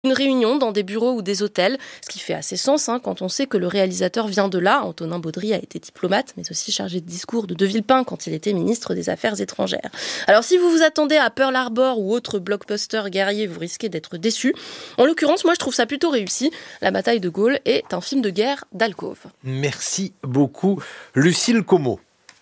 une réunion dans des bureaux ou des hôtels, ce qui fait assez sens quand on sait que le réalisateur vient de là. Antonin Baudry a été diplomate, mais aussi chargé de discours de Villepin quand il était ministre des Affaires étrangères. Alors si vous vous attendez à Pearl Harbor ou autre blockbuster guerrier, vous risquez d'être déçus. En l'occurrence, moi je trouve ça plutôt réussi. La bataille de Gaulle est un film de guerre d'alcôve. Merci beaucoup, Lucille Como.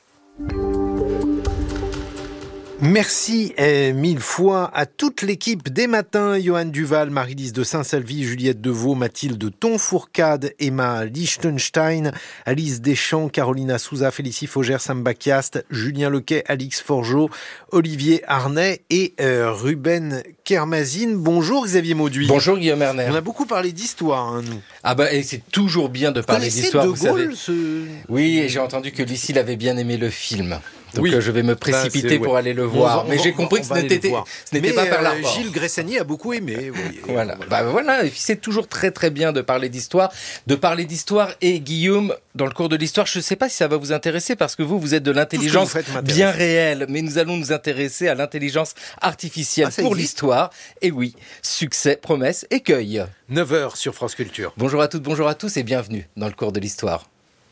Merci mille fois à toute l'équipe des matins, Johan Duval, Marie-Lise de Saint-Salvi, Juliette Deveau, Mathilde Tonfourcade, Emma Liechtenstein, Alice Deschamps, Carolina Souza, Félicie Faugère, Sam Bakiast, Julien Lequet, Alix Forgeot, Olivier Arnay et Ruben Kermazine. Bonjour Xavier Mauduit. Bonjour Guillaume Erner. On a beaucoup parlé d'histoire, nous. Et c'est toujours bien de parler d'histoire, vous savez. savez. Oui, et j'ai entendu que Lucille avait bien aimé le film. Donc oui. Je vais me précipiter pour aller le voir. Mais j'ai compris que ce n'était pas Pearl Harbor. Gilles Gressani a beaucoup aimé. Voilà. Voilà. Et puis c'est toujours très très bien de parler d'histoire. Et Guillaume, dans le cours de l'histoire, je ne sais pas si ça va vous intéresser parce que vous êtes de l'intelligence bien réelle. Mais nous allons nous intéresser à l'intelligence artificielle pour l'histoire. Et oui, succès, promesse, écueil. 9h sur France Culture. Bonjour à toutes, bonjour à tous et bienvenue dans le cours de l'histoire.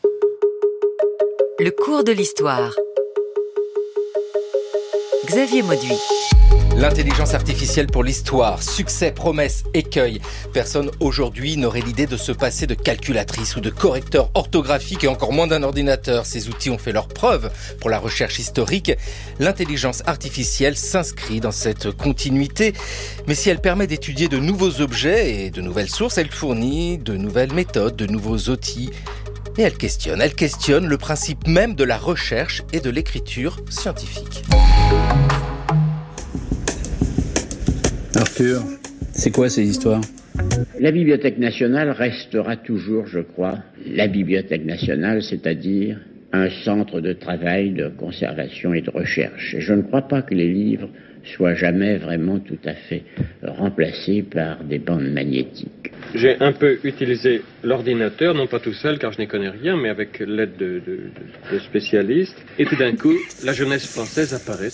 Le cours de l'histoire. Xavier Mauduit. L'intelligence artificielle pour l'histoire, succès, promesse, écueil. Personne aujourd'hui n'aurait l'idée de se passer de calculatrice ou de correcteur orthographique et encore moins d'un ordinateur. Ces outils ont fait leurs preuves pour la recherche historique. L'intelligence artificielle s'inscrit dans cette continuité. Mais si elle permet d'étudier de nouveaux objets et de nouvelles sources, elle fournit de nouvelles méthodes, de nouveaux outils. Et elle questionne le principe même de la recherche et de l'écriture scientifique. Arthur, c'est quoi ces histoires ? La Bibliothèque nationale restera toujours, je crois, la Bibliothèque nationale, c'est-à-dire un centre de travail, de conservation et de recherche. Et je ne crois pas que les livres soient jamais vraiment tout à fait remplacés par des bandes magnétiques. J'ai un peu utilisé l'ordinateur, non pas tout seul car je n'y connais rien, mais avec l'aide de spécialistes. Et tout d'un coup, la jeunesse française apparaît.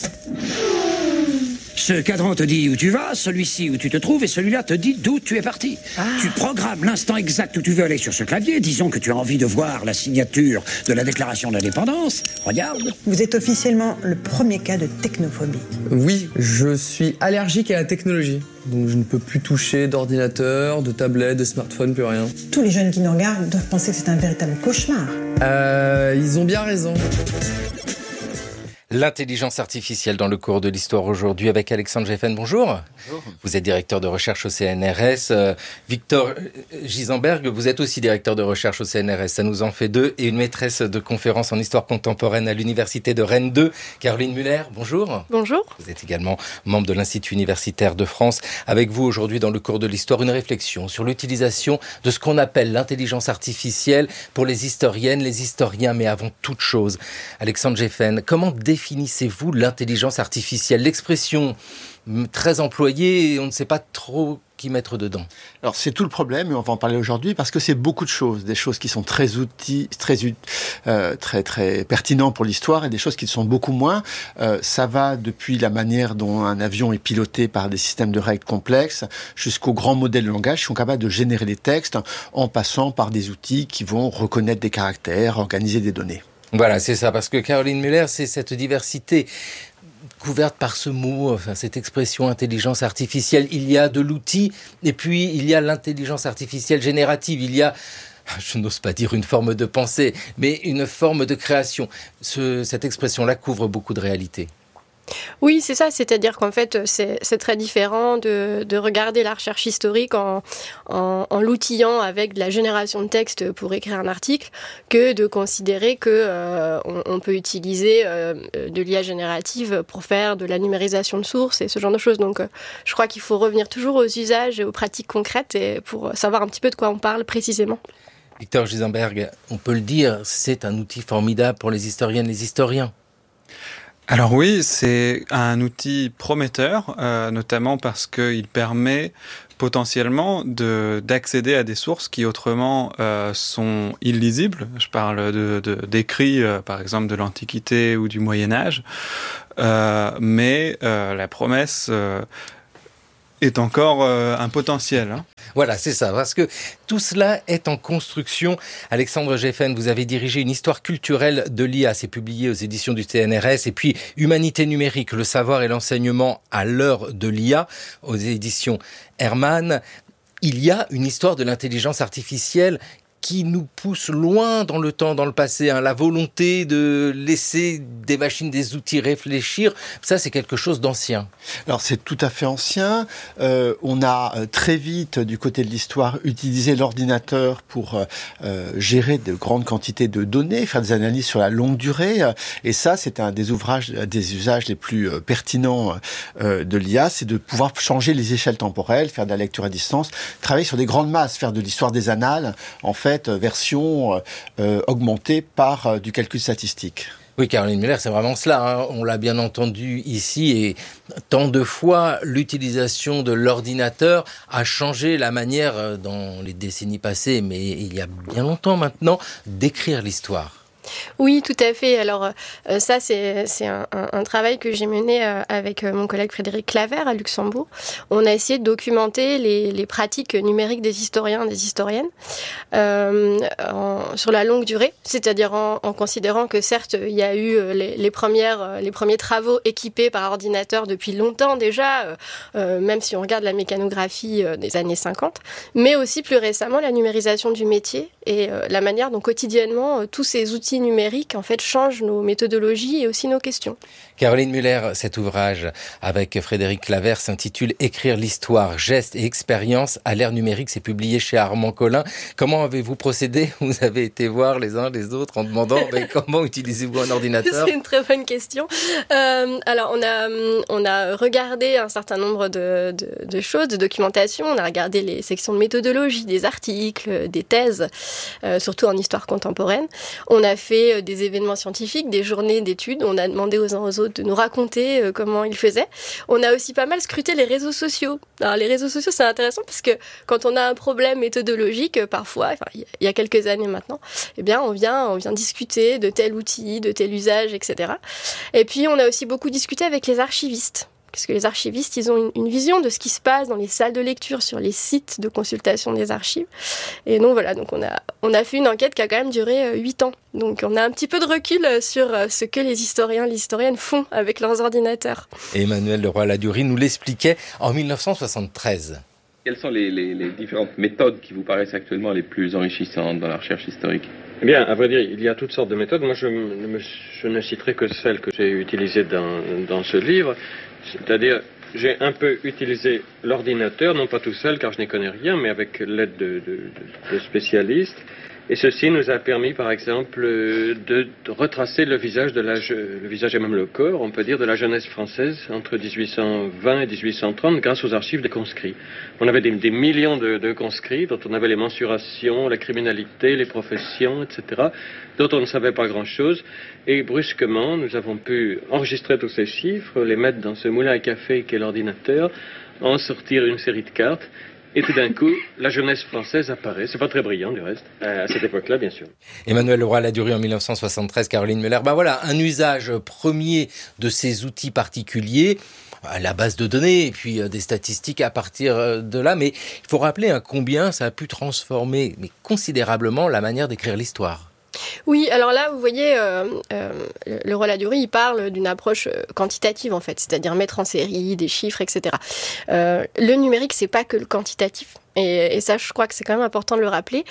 Ce cadran te dit où tu vas, celui-ci où tu te trouves et celui-là te dit d'où tu es parti. Tu programmes l'instant exact où tu veux aller sur ce clavier. Disons que tu as envie de voir la signature de la déclaration d'indépendance. Regarde. Vous êtes officiellement le premier cas de technophobie. Oui, je suis allergique à la technologie. Donc je ne peux plus toucher d'ordinateur, de tablette, de smartphone, plus rien. Tous les jeunes qui nous regardent doivent penser que c'est un véritable cauchemar. Ils ont bien raison. L'intelligence artificielle dans le cours de l'histoire aujourd'hui avec Alexandre Geffen. Bonjour. Bonjour. Vous êtes directeur de recherche au CNRS. Victor Gisenberg, vous êtes aussi directeur de recherche au CNRS. Ça nous en fait deux. Et une maîtresse de conférences en histoire contemporaine à l'université de Rennes 2. Caroline Muller, bonjour. Bonjour. Vous êtes également membre de l'Institut universitaire de France. Avec vous aujourd'hui dans le cours de l'histoire, une réflexion sur l'utilisation de ce qu'on appelle l'intelligence artificielle pour les historiennes, les historiens, mais avant toute chose. Alexandre Geffen, comment définissez-vous l'intelligence artificielle ? L'expression très employée, on ne sait pas trop qui mettre dedans. Alors c'est tout le problème, et on va en parler aujourd'hui, parce que c'est beaucoup de choses. Des choses qui sont très pertinents pour l'histoire, et des choses qui le sont beaucoup moins. Ça va depuis la manière dont un avion est piloté par des systèmes de règles complexes, jusqu'aux grands modèles de langage qui sont capables de générer des textes, en passant par des outils qui vont reconnaître des caractères, organiser des données. Voilà, c'est ça, parce que Caroline Muller, c'est cette diversité couverte par ce mot, cette expression intelligence artificielle. Il y a de l'outil, et puis il y a l'intelligence artificielle générative. Il y a, je n'ose pas dire une forme de pensée, mais une forme de création. Cette expression-là couvre beaucoup de réalités. Oui, c'est ça, c'est-à-dire qu'en fait, c'est très différent de regarder la recherche historique en l'outillant avec de la génération de texte pour écrire un article, que de considérer que on peut utiliser de l'IA générative pour faire de la numérisation de sources et ce genre de choses. Donc, je crois qu'il faut revenir toujours aux usages et aux pratiques concrètes et pour savoir un petit peu de quoi on parle précisément. Victor Gisenberg, on peut le dire, c'est un outil formidable pour les historiennes et les historiens. Alors oui, c'est un outil prometteur, notamment parce qu'il permet potentiellement d'accéder à des sources qui autrement sont illisibles. Je parle d'écrits, par exemple de l'Antiquité ou du Moyen-Âge, mais la promesse est encore un potentiel. Hein. Voilà, c'est ça, parce que tout cela est en construction. Alexandre Geffen, vous avez dirigé une histoire culturelle de l'IA, c'est publié aux éditions du CNRS, et puis Humanité numérique, le savoir et l'enseignement à l'heure de l'IA, aux éditions Hermann. Il y a une histoire de l'intelligence artificielle qui nous pousse loin dans le temps, dans le passé. La volonté de laisser des machines, des outils réfléchir, ça c'est quelque chose d'ancien. Alors c'est tout à fait ancien. On a très vite, du côté de l'histoire, utilisé l'ordinateur pour gérer de grandes quantités de données, faire des analyses sur la longue durée. Et ça, c'est un des usages les plus pertinents de l'IA, c'est de pouvoir changer les échelles temporelles, faire de la lecture à distance, travailler sur des grandes masses, faire de l'histoire des annales, en fait, version augmentée par du calcul statistique. Oui, Caroline Müller, c'est vraiment cela. Hein. On l'a bien entendu ici et tant de fois, l'utilisation de l'ordinateur a changé la manière, dans les décennies passées, mais il y a bien longtemps maintenant, d'écrire l'histoire. Oui, tout à fait. Alors ça, c'est un travail que j'ai mené avec mon collègue Frédéric Claver à Luxembourg. On a essayé de documenter les pratiques numériques des historiens, des historiennes sur la longue durée, c'est-à-dire en considérant que certes, il y a eu les premiers travaux équipés par ordinateur depuis longtemps déjà, même si on regarde la mécanographie des années 50, mais aussi plus récemment la numérisation du métier et la manière dont quotidiennement tous ces outils numériques en fait changent nos méthodologies et aussi nos questions. Caroline Müller, cet ouvrage avec Frédéric Claver s'intitule « Écrire l'histoire, gestes et expériences à l'ère numérique ». C'est publié chez Armand Collin. Comment avez-vous procédé ? Vous avez été voir les uns les autres en demandant comment utilisez-vous un ordinateur ? C'est une très bonne question. Alors on a regardé un certain nombre de choses, de documentation. On a regardé les sections de méthodologie, des articles, des thèses, surtout en histoire contemporaine. On a fait des événements scientifiques, des journées d'études. On a demandé aux uns aux autres de nous raconter comment ils faisaient. On a aussi pas mal scruté les réseaux sociaux. Alors les réseaux sociaux, c'est intéressant parce que quand on a un problème méthodologique, parfois, il y a quelques années maintenant, eh bien on vient discuter de tel outil, de tel usage, etc. Et puis on a aussi beaucoup discuté avec les archivistes. Parce que les archivistes, ils ont une vision de ce qui se passe dans les salles de lecture, sur les sites de consultation des archives. Et donc voilà, donc on a fait une enquête qui a quand même duré 8 ans. Donc on a un petit peu de recul sur ce que les historiens, les historiennes font avec leurs ordinateurs. Et Emmanuel Leroy-Ladurie nous l'expliquait en 1973. Quelles sont les différentes méthodes qui vous paraissent actuellement les plus enrichissantes dans la recherche historique ? Eh bien, à vrai dire, il y a toutes sortes de méthodes. Moi, je ne citerai que celles que j'ai utilisées dans ce livre. C'est-à-dire, j'ai un peu utilisé l'ordinateur, non pas tout seul, car je n'y connais rien, mais avec l'aide de spécialistes. Et ceci nous a permis, par exemple, de retracer le visage et même le corps, on peut dire, de la jeunesse française entre 1820 et 1830 grâce aux archives des conscrits. On avait des millions de conscrits dont on avait les mensurations, la criminalité, les professions, etc., dont on ne savait pas grand-chose. Et brusquement, nous avons pu enregistrer tous ces chiffres, les mettre dans ce moulin à café qu'est l'ordinateur, en sortir une série de cartes. Et tout d'un coup, la jeunesse française apparaît. C'est pas très brillant, du reste, à cette époque-là, bien sûr. Emmanuel Leroy-Ladurie en 1973, Caroline Müller. Voilà, un usage premier de ces outils particuliers, la base de données, et puis des statistiques à partir de là. Mais il faut rappeler combien ça a pu transformer considérablement la manière d'écrire l'histoire. Oui, alors là, vous voyez, Leroy-Ladurie, il parle d'une approche quantitative, en fait, c'est-à-dire mettre en série des chiffres, etc. Le numérique, c'est pas que le quantitatif. Et ça, je crois que c'est quand même important de le rappeler.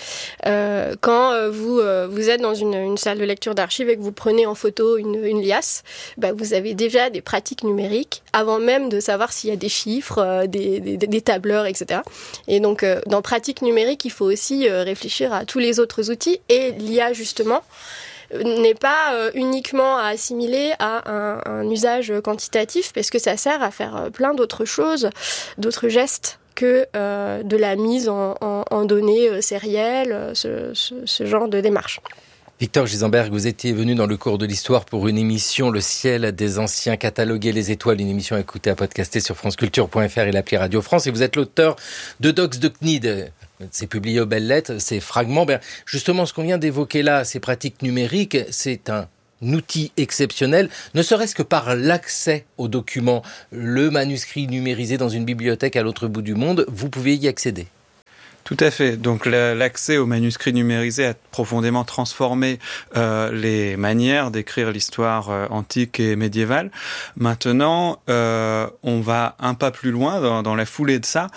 Quand vous êtes dans une salle de lecture d'archives et que vous prenez en photo une liasse, vous avez déjà des pratiques numériques avant même de savoir s'il y a des chiffres, des tableurs, etc. Et donc, dans pratique numérique, il faut aussi réfléchir à tous les autres outils. Et l'IA, justement, n'est pas uniquement à assimiler à un usage quantitatif, parce que ça sert à faire plein d'autres choses, d'autres gestes que de la mise en données sérielles, ce genre de démarche. Victor Gisenberg, vous étiez venu dans le cours de l'histoire pour une émission Le ciel des anciens, cataloguer les étoiles, une émission à écouter, à podcaster sur franceculture.fr et l'appli Radio France. Et vous êtes l'auteur de Dox de CNID. C'est publié aux Belles Lettres, ces fragments. Justement, ce qu'on vient d'évoquer là, ces pratiques numériques, c'est un outil exceptionnel, ne serait-ce que par l'accès aux documents. Le manuscrit numérisé dans une bibliothèque à l'autre bout du monde, vous pouvez y accéder. Tout à fait. Donc l'accès aux manuscrits numérisés a profondément transformé les manières d'écrire l'histoire antique et médiévale. Maintenant, on va un pas plus loin dans la foulée de ça.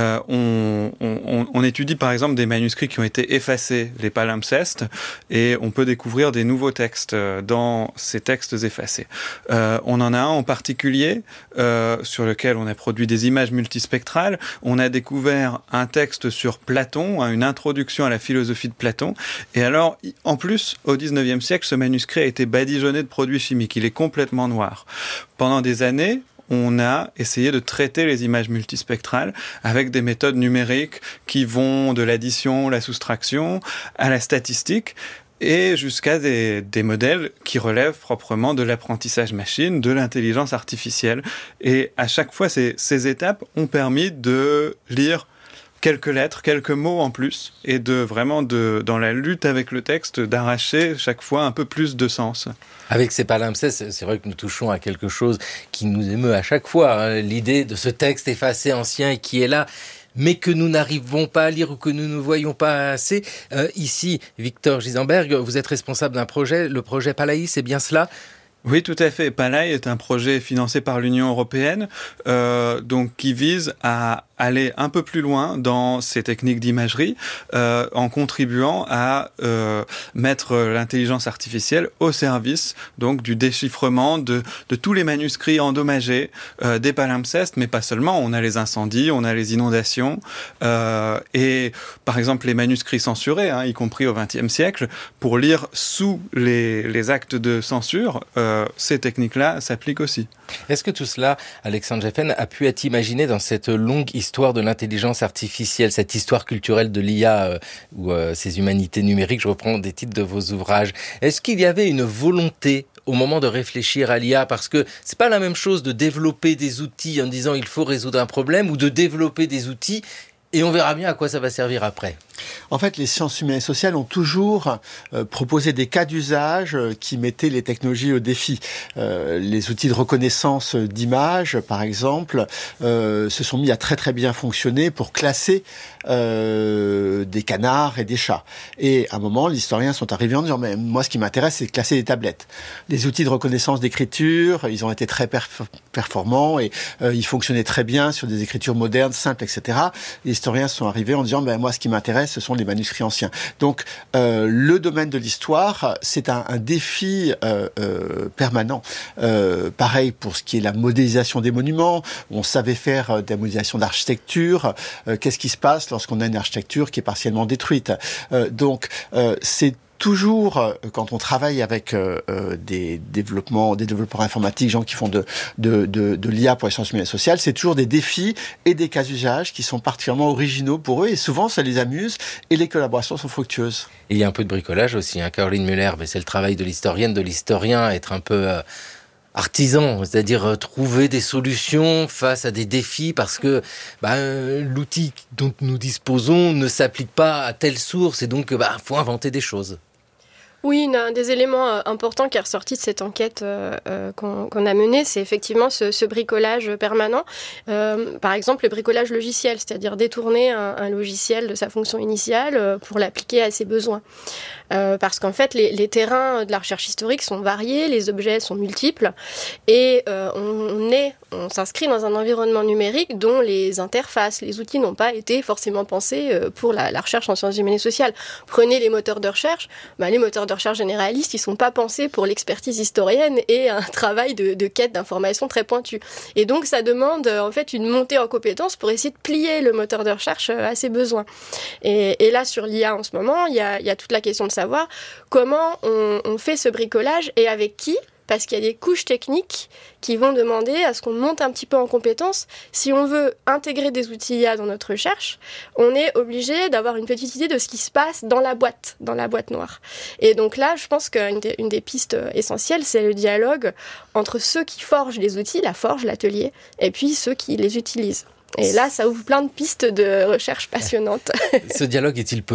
On étudie par exemple des manuscrits qui ont été effacés, les palimpsestes, et on peut découvrir des nouveaux textes dans ces textes effacés. On en a un en particulier sur lequel on a produit des images multispectrales. On a découvert un texte sur Platon, une introduction à la philosophie de Platon. Et alors, en plus, au XIXe siècle, ce manuscrit a été badigeonné de produits chimiques. Il est complètement noir. Pendant des années, on a essayé de traiter les images multispectrales avec des méthodes numériques qui vont de l'addition, la soustraction, à la statistique, et jusqu'à des modèles qui relèvent proprement de l'apprentissage machine, de l'intelligence artificielle. Et à chaque fois, ces étapes ont permis de lire quelques lettres, quelques mots en plus, et dans la lutte avec le texte, d'arracher chaque fois un peu plus de sens. Avec ces palimpsestes, c'est vrai que nous touchons à quelque chose qui nous émeut à chaque fois, l'idée de ce texte effacé ancien et qui est là, mais que nous n'arrivons pas à lire ou que nous ne voyons pas assez. Ici, Victor Gisenberg, vous êtes responsable d'un projet, le projet Palaï, c'est bien cela ? Oui, tout à fait. Palaï est un projet financé par l'Union européenne, donc qui vise à aller un peu plus loin dans ces techniques d'imagerie, en contribuant à mettre l'intelligence artificielle au service donc du déchiffrement de tous les manuscrits endommagés des palimpsestes, mais pas seulement. On a les incendies, on a les inondations, et par exemple les manuscrits censurés, y compris au XXe siècle, pour lire sous les actes de censure. Ces techniques-là s'appliquent aussi. Est-ce que tout cela, Alexandre Geffen, a pu être imaginé dans cette longue histoire de l'intelligence artificielle, cette histoire culturelle de l'IA ou ces humanités numériques? Je reprends des titres de vos ouvrages. Est-ce qu'il y avait une volonté au moment de réfléchir à l'IA, parce que c'est pas la même chose de développer des outils en disant il faut résoudre un problème ou de développer des outils et on verra bien à quoi ça va servir après. En fait, les sciences humaines et sociales ont toujours proposé des cas d'usage qui mettaient les technologies au défi. Les outils de reconnaissance d'images, par exemple, se sont mis à très très bien fonctionner pour classer des canards et des chats. Et à un moment, les historiens sont arrivés en disant mais moi, ce qui m'intéresse, c'est de classer des tablettes. Les outils de reconnaissance d'écriture, ils ont été très performants et ils fonctionnaient très bien sur des écritures modernes, simples, etc. Les historiens sont arrivés en disant moi, ce qui m'intéresse, ce sont les manuscrits anciens. Donc, le domaine de l'histoire, c'est un défi permanent. Pareil pour ce qui est la modélisation des monuments. On savait faire de la modélisation d'architecture. Qu'est-ce qui se passe lorsqu'on a une architecture qui est partiellement détruite? Donc, c'est toujours, quand on travaille avec des développeurs informatiques, gens qui font de l'IA pour les sciences humaines et sociales, c'est toujours des défis et des cas d'usage qui sont particulièrement originaux pour eux, et souvent ça les amuse, et les collaborations sont fructueuses. Et il y a un peu de bricolage aussi, Caroline Müller, mais c'est le travail de l'historienne, de l'historien, être un peu artisan, c'est-à-dire trouver des solutions face à des défis, parce que l'outil dont nous disposons ne s'applique pas à telle source, et donc faut inventer des choses. Oui, un des éléments importants qui est ressorti de cette enquête qu'on a menée, c'est effectivement ce bricolage permanent. Par exemple, le bricolage logiciel, c'est-à-dire détourner un logiciel de sa fonction initiale pour l'appliquer à ses besoins. Parce qu'en fait, les terrains de la recherche historique sont variés, les objets sont multiples, et on s'inscrit dans un environnement numérique dont les interfaces, les outils n'ont pas été forcément pensés pour la recherche en sciences humaines et sociales. Prenez les moteurs de recherche, les moteurs de recherche généralistes, ils ne sont pas pensés pour l'expertise historienne et un travail de quête d'information très pointu. Et donc, ça demande en fait une montée en compétences pour essayer de plier le moteur de recherche à ses besoins. Et là, sur l'IA en ce moment, il y a toute la question de savoir comment on fait ce bricolage et avec qui, parce qu'il y a des couches techniques qui vont demander à ce qu'on monte un petit peu en compétences. Si on veut intégrer des outils IA dans notre recherche, on est obligé d'avoir une petite idée de ce qui se passe dans la boîte noire. Et donc là, je pense qu'une des pistes essentielles, c'est le dialogue entre ceux qui forgent les outils, la forge, l'atelier, et puis ceux qui les utilisent. Et là, ça ouvre plein de pistes de recherche passionnantes. Ce dialogue est-il possible ?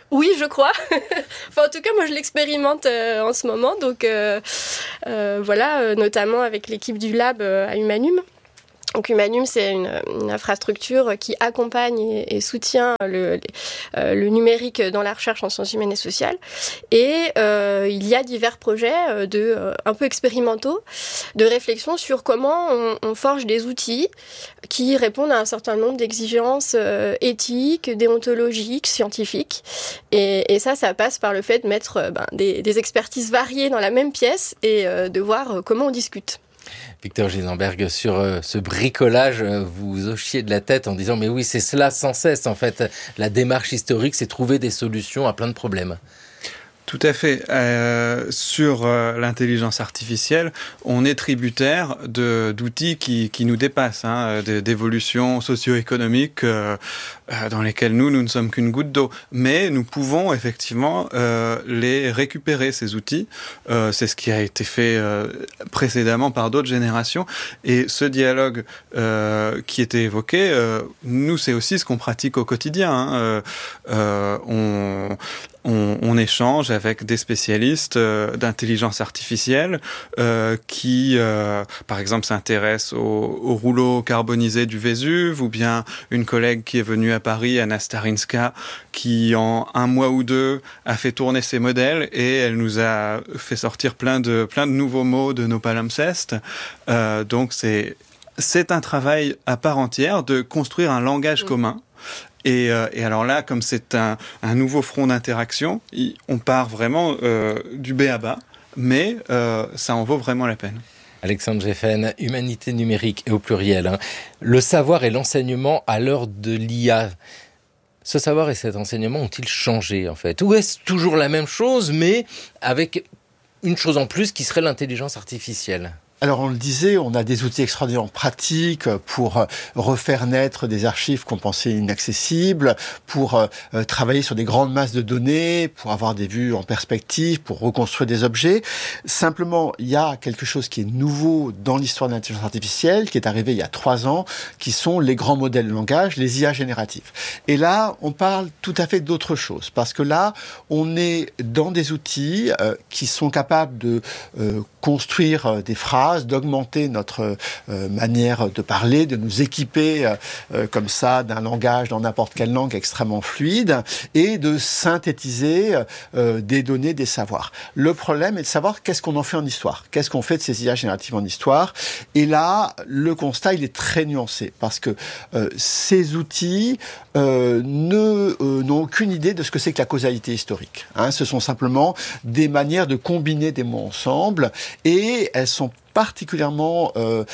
Oui, je crois. Enfin, en tout cas, moi, je l'expérimente en ce moment. Donc, voilà, notamment avec l'équipe du lab à Humanum. Donc Humanum, c'est une infrastructure qui accompagne et soutient le numérique dans la recherche en sciences humaines et sociales. Et il y a divers projets un peu expérimentaux de réflexion sur comment on forge des outils qui répondent à un certain nombre d'exigences éthiques, déontologiques, scientifiques. Et ça passe par le fait de mettre des expertises variées dans la même pièce et de voir comment on discute. Victor Gizenberg, sur ce bricolage, vous hochiez de la tête en disant mais oui, c'est cela sans cesse en fait. La démarche historique, c'est trouver des solutions à plein de problèmes. Tout à fait. Sur l'intelligence artificielle, on est tributaire d'outils qui nous dépassent, d'évolutions socio-économiques dans lesquelles nous ne sommes qu'une goutte d'eau. Mais nous pouvons effectivement les récupérer, ces outils. C'est ce qui a été fait précédemment par d'autres générations. Et ce dialogue qui était évoqué, nous, c'est aussi ce qu'on pratique au quotidien. On échange avec des spécialistes d'intelligence artificielle qui, par exemple, s'intéressent au rouleau carbonisé du Vésuve, ou bien une collègue qui est venue à Paris, Anna Starinska, qui en 1 mois ou 2 a fait tourner ses modèles et elle nous a fait sortir plein de nouveaux mots de nos palimpsestes. Donc c'est un travail à part entière de construire un langage commun. Et alors là, comme c'est un nouveau front d'interaction, on part vraiment du B à bas, mais ça en vaut vraiment la peine. Alexandre Geffen, Humanité numérique et au pluriel. Le savoir et l'enseignement à l'heure de l'IA. Ce savoir et cet enseignement ont-ils changé en fait? Ou est-ce toujours la même chose, mais avec une chose en plus qui serait l'intelligence artificielle? Alors on le disait, on a des outils extraordinairement pratiques pour refaire naître des archives qu'on pensait inaccessibles, pour travailler sur des grandes masses de données, pour avoir des vues en perspective, pour reconstruire des objets. Simplement, il y a quelque chose qui est nouveau dans l'histoire de l'intelligence artificielle, qui est arrivé il y a 3 ans, qui sont les grands modèles de langage, les IA génératifs. Et là, on parle tout à fait d'autre chose, parce que là, on est dans des outils qui sont capables de construire des phrases, d'augmenter notre manière de parler, de nous équiper comme ça d'un langage dans n'importe quelle langue extrêmement fluide et de synthétiser des données, des savoirs. Le problème est de savoir qu'est-ce qu'on en fait en histoire, qu'est-ce qu'on fait de ces IA génératives en histoire. Et là, le constat, il est très nuancé parce que ces outils n'ont aucune idée de ce que c'est que la causalité historique. Ce sont simplement des manières de combiner des mots ensemble et elles sont particulièrement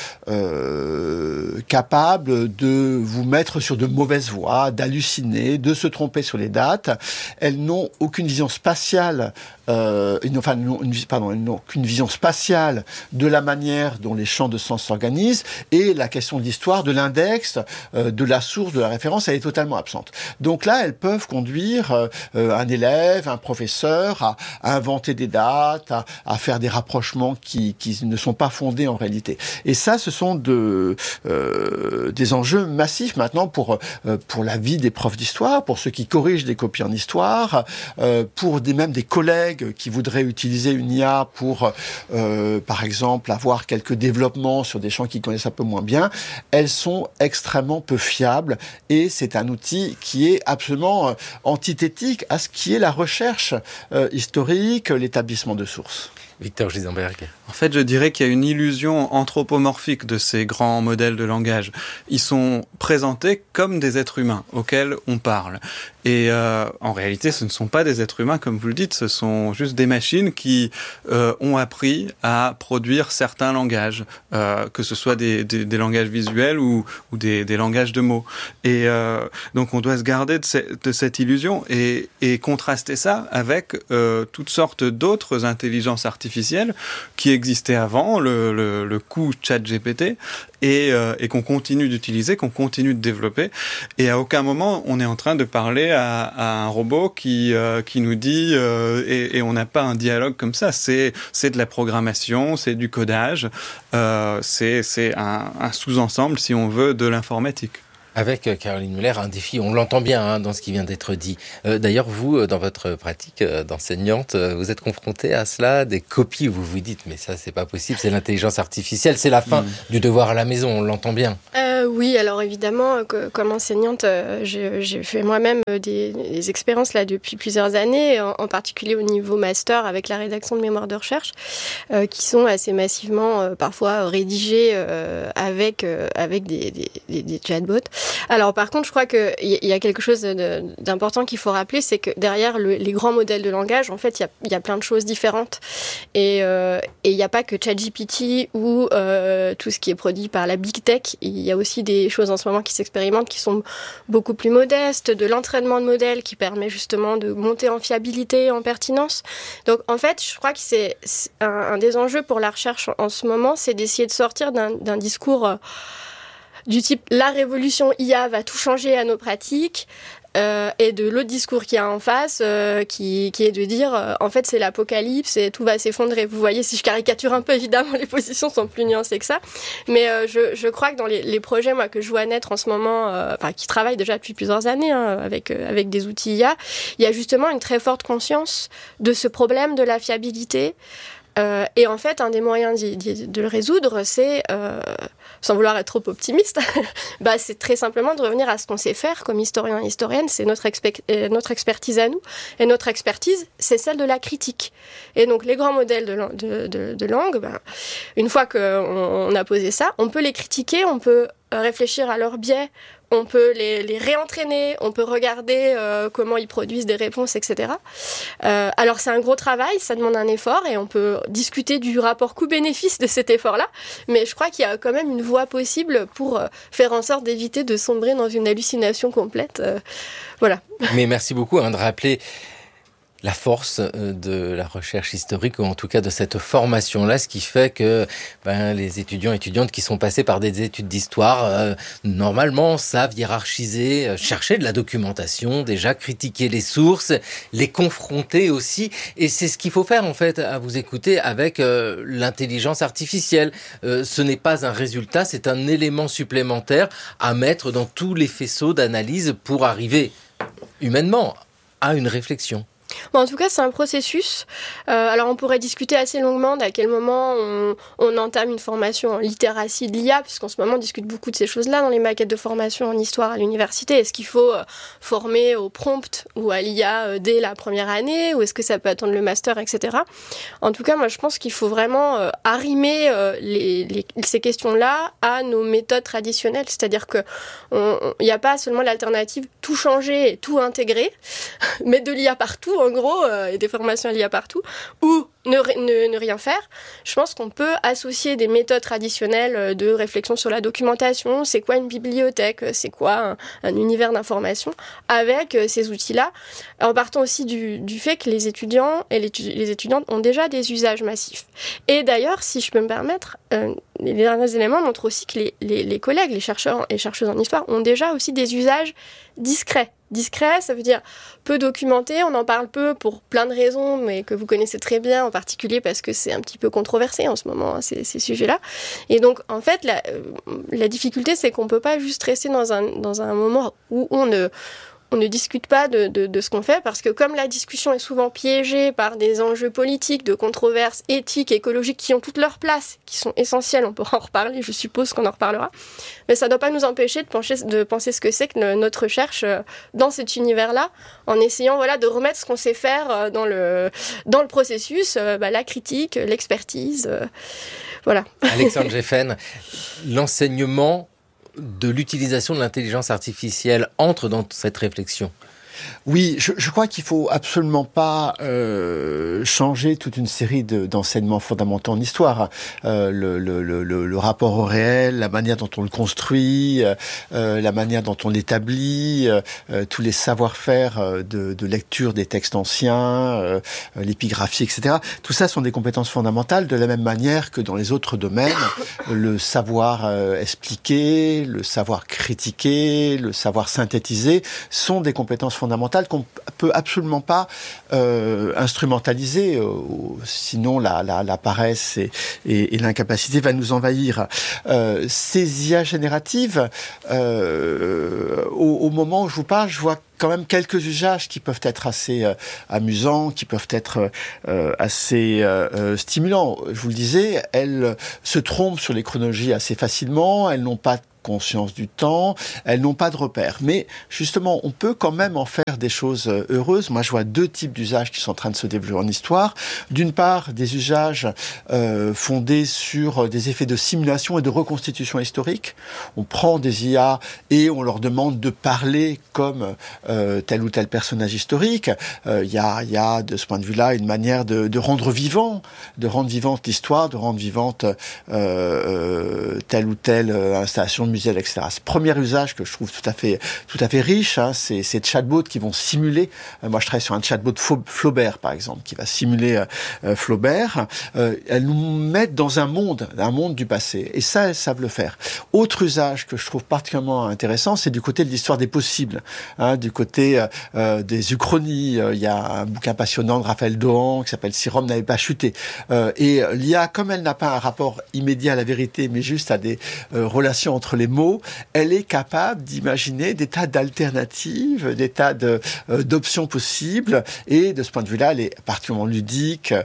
capables de vous mettre sur de mauvaises voies, d'halluciner, de se tromper sur les dates. Elles n'ont aucune vision spatiale, elles n'ont qu'une vision spatiale de la manière dont les champs de sens s'organisent, et la question de l'histoire, de l'index, de la source, de la référence, elle est totalement absente. Donc là, elles peuvent conduire un élève, un professeur à inventer des dates, à faire des rapprochements qui ne sont pas fondés en réalité. Et ça, ce sont des enjeux massifs maintenant pour la vie des profs d'histoire, pour ceux qui corrigent des copies en histoire, pour même des collègues qui voudraient utiliser une IA pour, par exemple, avoir quelques développements sur des champs qu'ils connaissent un peu moins bien. Elles sont extrêmement peu fiables et c'est un outil qui est absolument antithétique à ce qui est la recherche historique, l'établissement de sources. Victor Gizenberg. En fait, je dirais qu'il y a une illusion anthropomorphique de ces grands modèles de langage. Ils sont présentés comme des êtres humains auxquels on parle. Et en réalité, ce ne sont pas des êtres humains, comme vous le dites, ce sont juste des machines qui ont appris à produire certains langages, que ce soit des langages visuels ou des langages de mots. Et donc, on doit se garder de cette illusion et contraster ça avec toutes sortes d'autres intelligences artificielles qui existaient avant, le coup ChatGPT, et qu'on continue d'utiliser, qu'on continue de développer. Et à aucun moment, on est en train de parler à un robot qui nous dit, et on n'a pas un dialogue comme ça. C'est de la programmation, c'est du codage, c'est un sous-ensemble, si on veut, de l'informatique. Avec Caroline Muller, un défi, on l'entend bien dans ce qui vient d'être dit. D'ailleurs, vous, dans votre pratique d'enseignante, vous êtes confrontée à cela, des copies où vous vous dites, mais ça, c'est pas possible, c'est l'intelligence artificielle, c'est la fin du devoir à la maison, on l'entend bien. Oui, alors évidemment, comme enseignante, j'ai fait moi-même des expériences là depuis plusieurs années, en particulier au niveau master avec la rédaction de mémoires de recherche, qui sont assez massivement parfois rédigées avec des chatbots. Alors par contre, je crois qu'il y a quelque chose d'important qu'il faut rappeler, c'est que derrière les grands modèles de langage, en fait, il y a plein de choses différentes. Et il n'y a pas que ChatGPT ou tout ce qui est produit par la Big Tech. Il y a aussi des choses en ce moment qui s'expérimentent qui sont beaucoup plus modestes, de l'entraînement de modèles qui permet justement de monter en fiabilité, en pertinence. Donc en fait, je crois que c'est un des enjeux pour la recherche en ce moment, c'est d'essayer de sortir d'un discours du type « la révolution IA va tout changer à nos pratiques », et de l'autre discours qu'il y a en face, qui est de dire en fait c'est l'apocalypse et tout va s'effondrer. Vous voyez, si je caricature un peu, évidemment les positions sont plus nuancées que ça, mais je crois que dans les projets moi que je vois naître en ce moment, qui travaillent déjà depuis plusieurs années avec des outils IA, il y a justement une très forte conscience de ce problème de la fiabilité. Et en fait, un des moyens de le résoudre, c'est, sans vouloir être trop optimiste, c'est très simplement de revenir à ce qu'on sait faire comme historien et historienne, c'est notre expertise à nous. Et notre expertise, c'est celle de la critique. Et donc, les grands modèles de langue, une fois qu'on a posé ça, on peut les critiquer, on peut réfléchir à leurs biais, on peut les réentraîner, on peut regarder comment ils produisent des réponses, etc. Alors c'est un gros travail, ça demande un effort et on peut discuter du rapport coût-bénéfice de cet effort-là, mais je crois qu'il y a quand même une voie possible pour faire en sorte d'éviter de sombrer dans une hallucination complète. Voilà. Mais merci beaucoup de rappeler la force de la recherche historique, ou en tout cas de cette formation-là, ce qui fait que les étudiants et étudiantes qui sont passés par des études d'histoire, normalement, savent hiérarchiser, chercher de la documentation, déjà critiquer les sources, les confronter aussi. Et c'est ce qu'il faut faire, en fait, à vous écouter avec l'intelligence artificielle. Ce n'est pas un résultat, c'est un élément supplémentaire à mettre dans tous les faisceaux d'analyse pour arriver humainement à une réflexion. En tout cas, c'est un processus. Alors, on pourrait discuter assez longuement d'à quel moment on entame une formation en littératie de l'IA, puisqu'en ce moment, on discute beaucoup de ces choses-là dans les maquettes de formation en histoire à l'université. Est-ce qu'il faut former au prompt ou à l'IA dès la première année, ou est-ce que ça peut attendre le master, etc. En tout cas, moi, je pense qu'il faut vraiment arrimer ces questions-là à nos méthodes traditionnelles. C'est-à-dire qu'il n'y a pas seulement l'alternative tout changer et tout intégrer, mais de l'IA partout, en gros, et des formations à l'IA partout, ou ne rien faire. Je pense qu'on peut associer des méthodes traditionnelles de réflexion sur la documentation, c'est quoi une bibliothèque, c'est quoi un univers d'information, avec ces outils-là, en partant aussi du fait que les étudiants et les étudiantes ont déjà des usages massifs. Et d'ailleurs, si je peux me permettre, les derniers éléments montrent aussi que les collègues, les chercheurs et chercheuses en histoire, ont déjà aussi des usages discrets. Discret, ça veut dire peu documenté, on en parle peu pour plein de raisons, mais que vous connaissez très bien, en particulier parce que c'est un petit peu controversé en ce moment, ces sujets-là. Et donc, en fait, la difficulté, c'est qu'on peut pas juste rester dans un moment où on ne discute pas de ce qu'on fait, parce que comme la discussion est souvent piégée par des enjeux politiques, de controverses éthiques, écologiques, qui ont toute leur place, qui sont essentielles, on pourra en reparler, je suppose qu'on en reparlera, mais ça ne doit pas nous empêcher de penser ce que c'est que notre recherche dans cet univers-là, en essayant de remettre ce qu'on sait faire dans le processus, la critique, l'expertise, voilà. Alexandre Geffen, l'enseignement de l'utilisation de l'intelligence artificielle entre dans cette réflexion? Oui, je crois qu'il faut absolument pas changer toute une série d'enseignements fondamentaux en histoire. Le rapport au réel, la manière dont on le construit, la manière dont on l'établit, tous les savoir-faire de lecture des textes anciens, l'épigraphie, etc. Tout ça sont des compétences fondamentales, de la même manière que dans les autres domaines, le savoir expliquer, le savoir critiquer, le savoir synthétiser sont des compétences fondamentales qu'on peut absolument pas instrumentaliser, sinon la paresse et l'incapacité va nous envahir. Ces IA génératives, au moment où je vous parle, je vois quand même quelques usages qui peuvent être assez amusants, qui peuvent être assez stimulants. Je vous le disais, elles se trompent sur les chronologies assez facilement, elles n'ont pas conscience du temps, elles n'ont pas de repères. Mais justement, on peut quand même en faire des choses heureuses. Moi, je vois deux types d'usages qui sont en train de se développer en histoire. D'une part, des usages fondés sur des effets de simulation et de reconstitution historique. On prend des IA et on leur demande de parler comme tel ou tel personnage historique. Il y a, de ce point de vue-là, une manière de rendre vivante l'histoire, de rendre vivante telle ou telle installation de musée, etc. Ce premier usage que je trouve tout à fait riche, c'est ces chatbots qui vont simuler. Moi, je travaille sur un chatbot Flaubert, par exemple, qui va simuler Flaubert. Elles nous mettent dans un monde du passé. Et ça, elles savent le faire. Autre usage que je trouve particulièrement intéressant, c'est du côté de l'histoire des possibles, du côté des uchronies. Il y a un bouquin passionnant de Raphaël Dohan qui s'appelle « Si Rome n'avait pas chuté ». Et l'IA, comme elle n'a pas un rapport immédiat à la vérité, mais juste à des relations entre les mots, elle est capable d'imaginer des tas d'alternatives, des tas d'options possibles, et de ce point de vue-là, elle est particulièrement ludique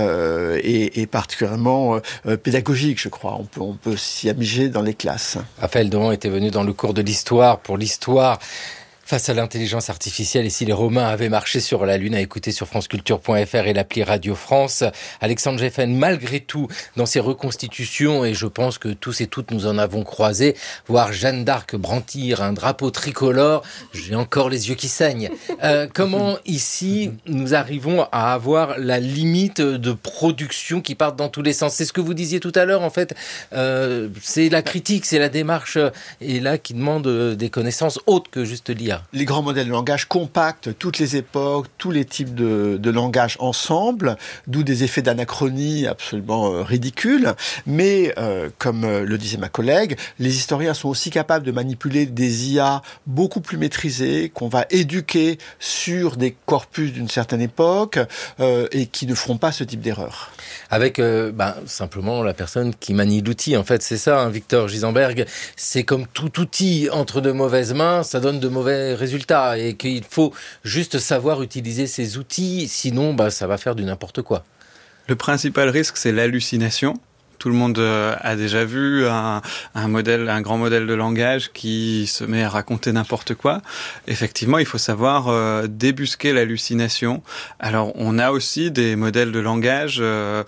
et particulièrement pédagogique, je crois. On peut s'y amuser dans les classes. Raphaël Dohan était venu dans le cours de l'histoire pour l'histoire face à l'intelligence artificielle, et si les Romains avaient marché sur la Lune, à écouter sur franceculture.fr et l'appli Radio France. Alexandre Geffen, malgré tout, dans ses reconstitutions, et je pense que tous et toutes nous en avons croisé, voir Jeanne d'Arc brandir un drapeau tricolore, j'ai encore les yeux qui saignent. Comment ici nous arrivons à avoir la limite de production qui part dans tous les sens? C'est ce que vous disiez tout à l'heure, en fait, c'est la critique, c'est la démarche, et là qui demande des connaissances autres que juste l'IA. Les grands modèles de langage compactent toutes les époques, tous les types de langage ensemble, d'où des effets d'anachronie absolument ridicules. Mais, comme le disait ma collègue, les historiens sont aussi capables de manipuler des IA beaucoup plus maîtrisées, qu'on va éduquer sur des corpus d'une certaine époque, et qui ne feront pas ce type d'erreur. Avec simplement la personne qui manie l'outil, en fait, c'est ça, Victor Gisenberg. C'est comme tout outil entre de mauvaises mains, ça donne de mauvais résultats, et qu'il faut juste savoir utiliser ces outils, sinon ça va faire du n'importe quoi. Le principal risque, c'est l'hallucination. Tout le monde a déjà vu un grand modèle de langage qui se met à raconter n'importe quoi. Effectivement, il faut savoir débusquer l'hallucination. Alors, on a aussi des modèles de langage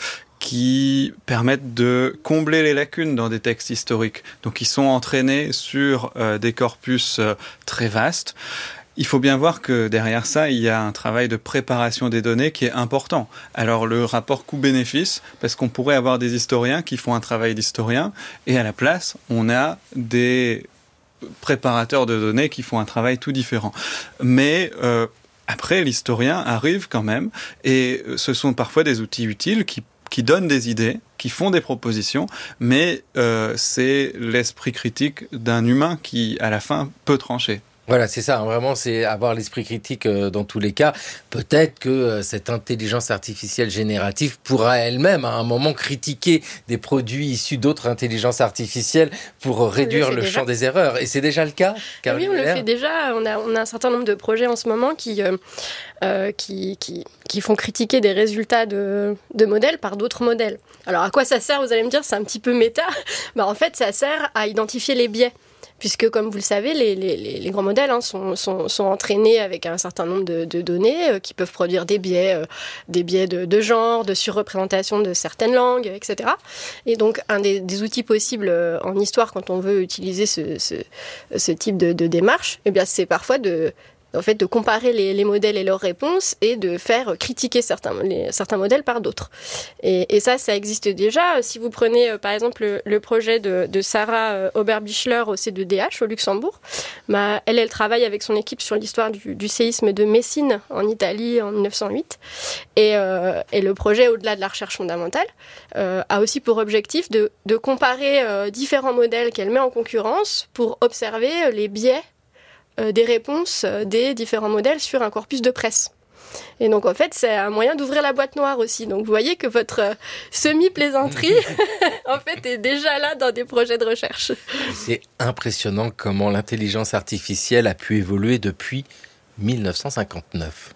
qui permettent de combler les lacunes dans des textes historiques. Donc, ils sont entraînés sur des corpus très vastes. Il faut bien voir que derrière ça, il y a un travail de préparation des données qui est important. Alors le rapport coût-bénéfice, parce qu'on pourrait avoir des historiens qui font un travail d'historien, et à la place, on a des préparateurs de données qui font un travail tout différent. Mais après, l'historien arrive quand même, et ce sont parfois des outils utiles qui donnent des idées, qui font des propositions, mais c'est l'esprit critique d'un humain qui, à la fin, peut trancher. Voilà, c'est ça, vraiment, c'est avoir l'esprit critique dans tous les cas. Peut-être que cette intelligence artificielle générative pourra elle-même, à un moment, critiquer des produits issus d'autres intelligences artificielles pour réduire le champ des erreurs. Et c'est déjà le cas, Caroline Oui, on Miller. le fait déjà. On a un certain nombre de projets en ce moment qui font critiquer des résultats de modèles par d'autres modèles. Alors, à quoi ça sert, vous allez me dire, c'est un petit peu méta. En fait, ça sert à identifier les biais. Puisque, comme vous le savez, les grands modèles sont entraînés avec un certain nombre de données qui peuvent produire des biais de genre, de surreprésentation de certaines langues, etc. Et donc, un des outils possibles en histoire quand on veut utiliser ce type de démarche, c'est parfois de comparer les modèles et leurs réponses et de faire critiquer certains modèles par d'autres. Et ça existe déjà. Si vous prenez, par exemple, le projet de Sarah Oberbichler au C2DH au Luxembourg, elle travaille avec son équipe sur l'histoire du séisme de Messine en Italie en 1908. Et le projet, au-delà de la recherche fondamentale, a aussi pour objectif de comparer différents modèles qu'elle met en concurrence pour observer les biais des réponses des différents modèles sur un corpus de presse. Et donc, en fait, c'est un moyen d'ouvrir la boîte noire aussi. Donc, vous voyez que votre semi-plaisanterie, en fait, est déjà là dans des projets de recherche. C'est impressionnant comment l'intelligence artificielle a pu évoluer depuis 1959.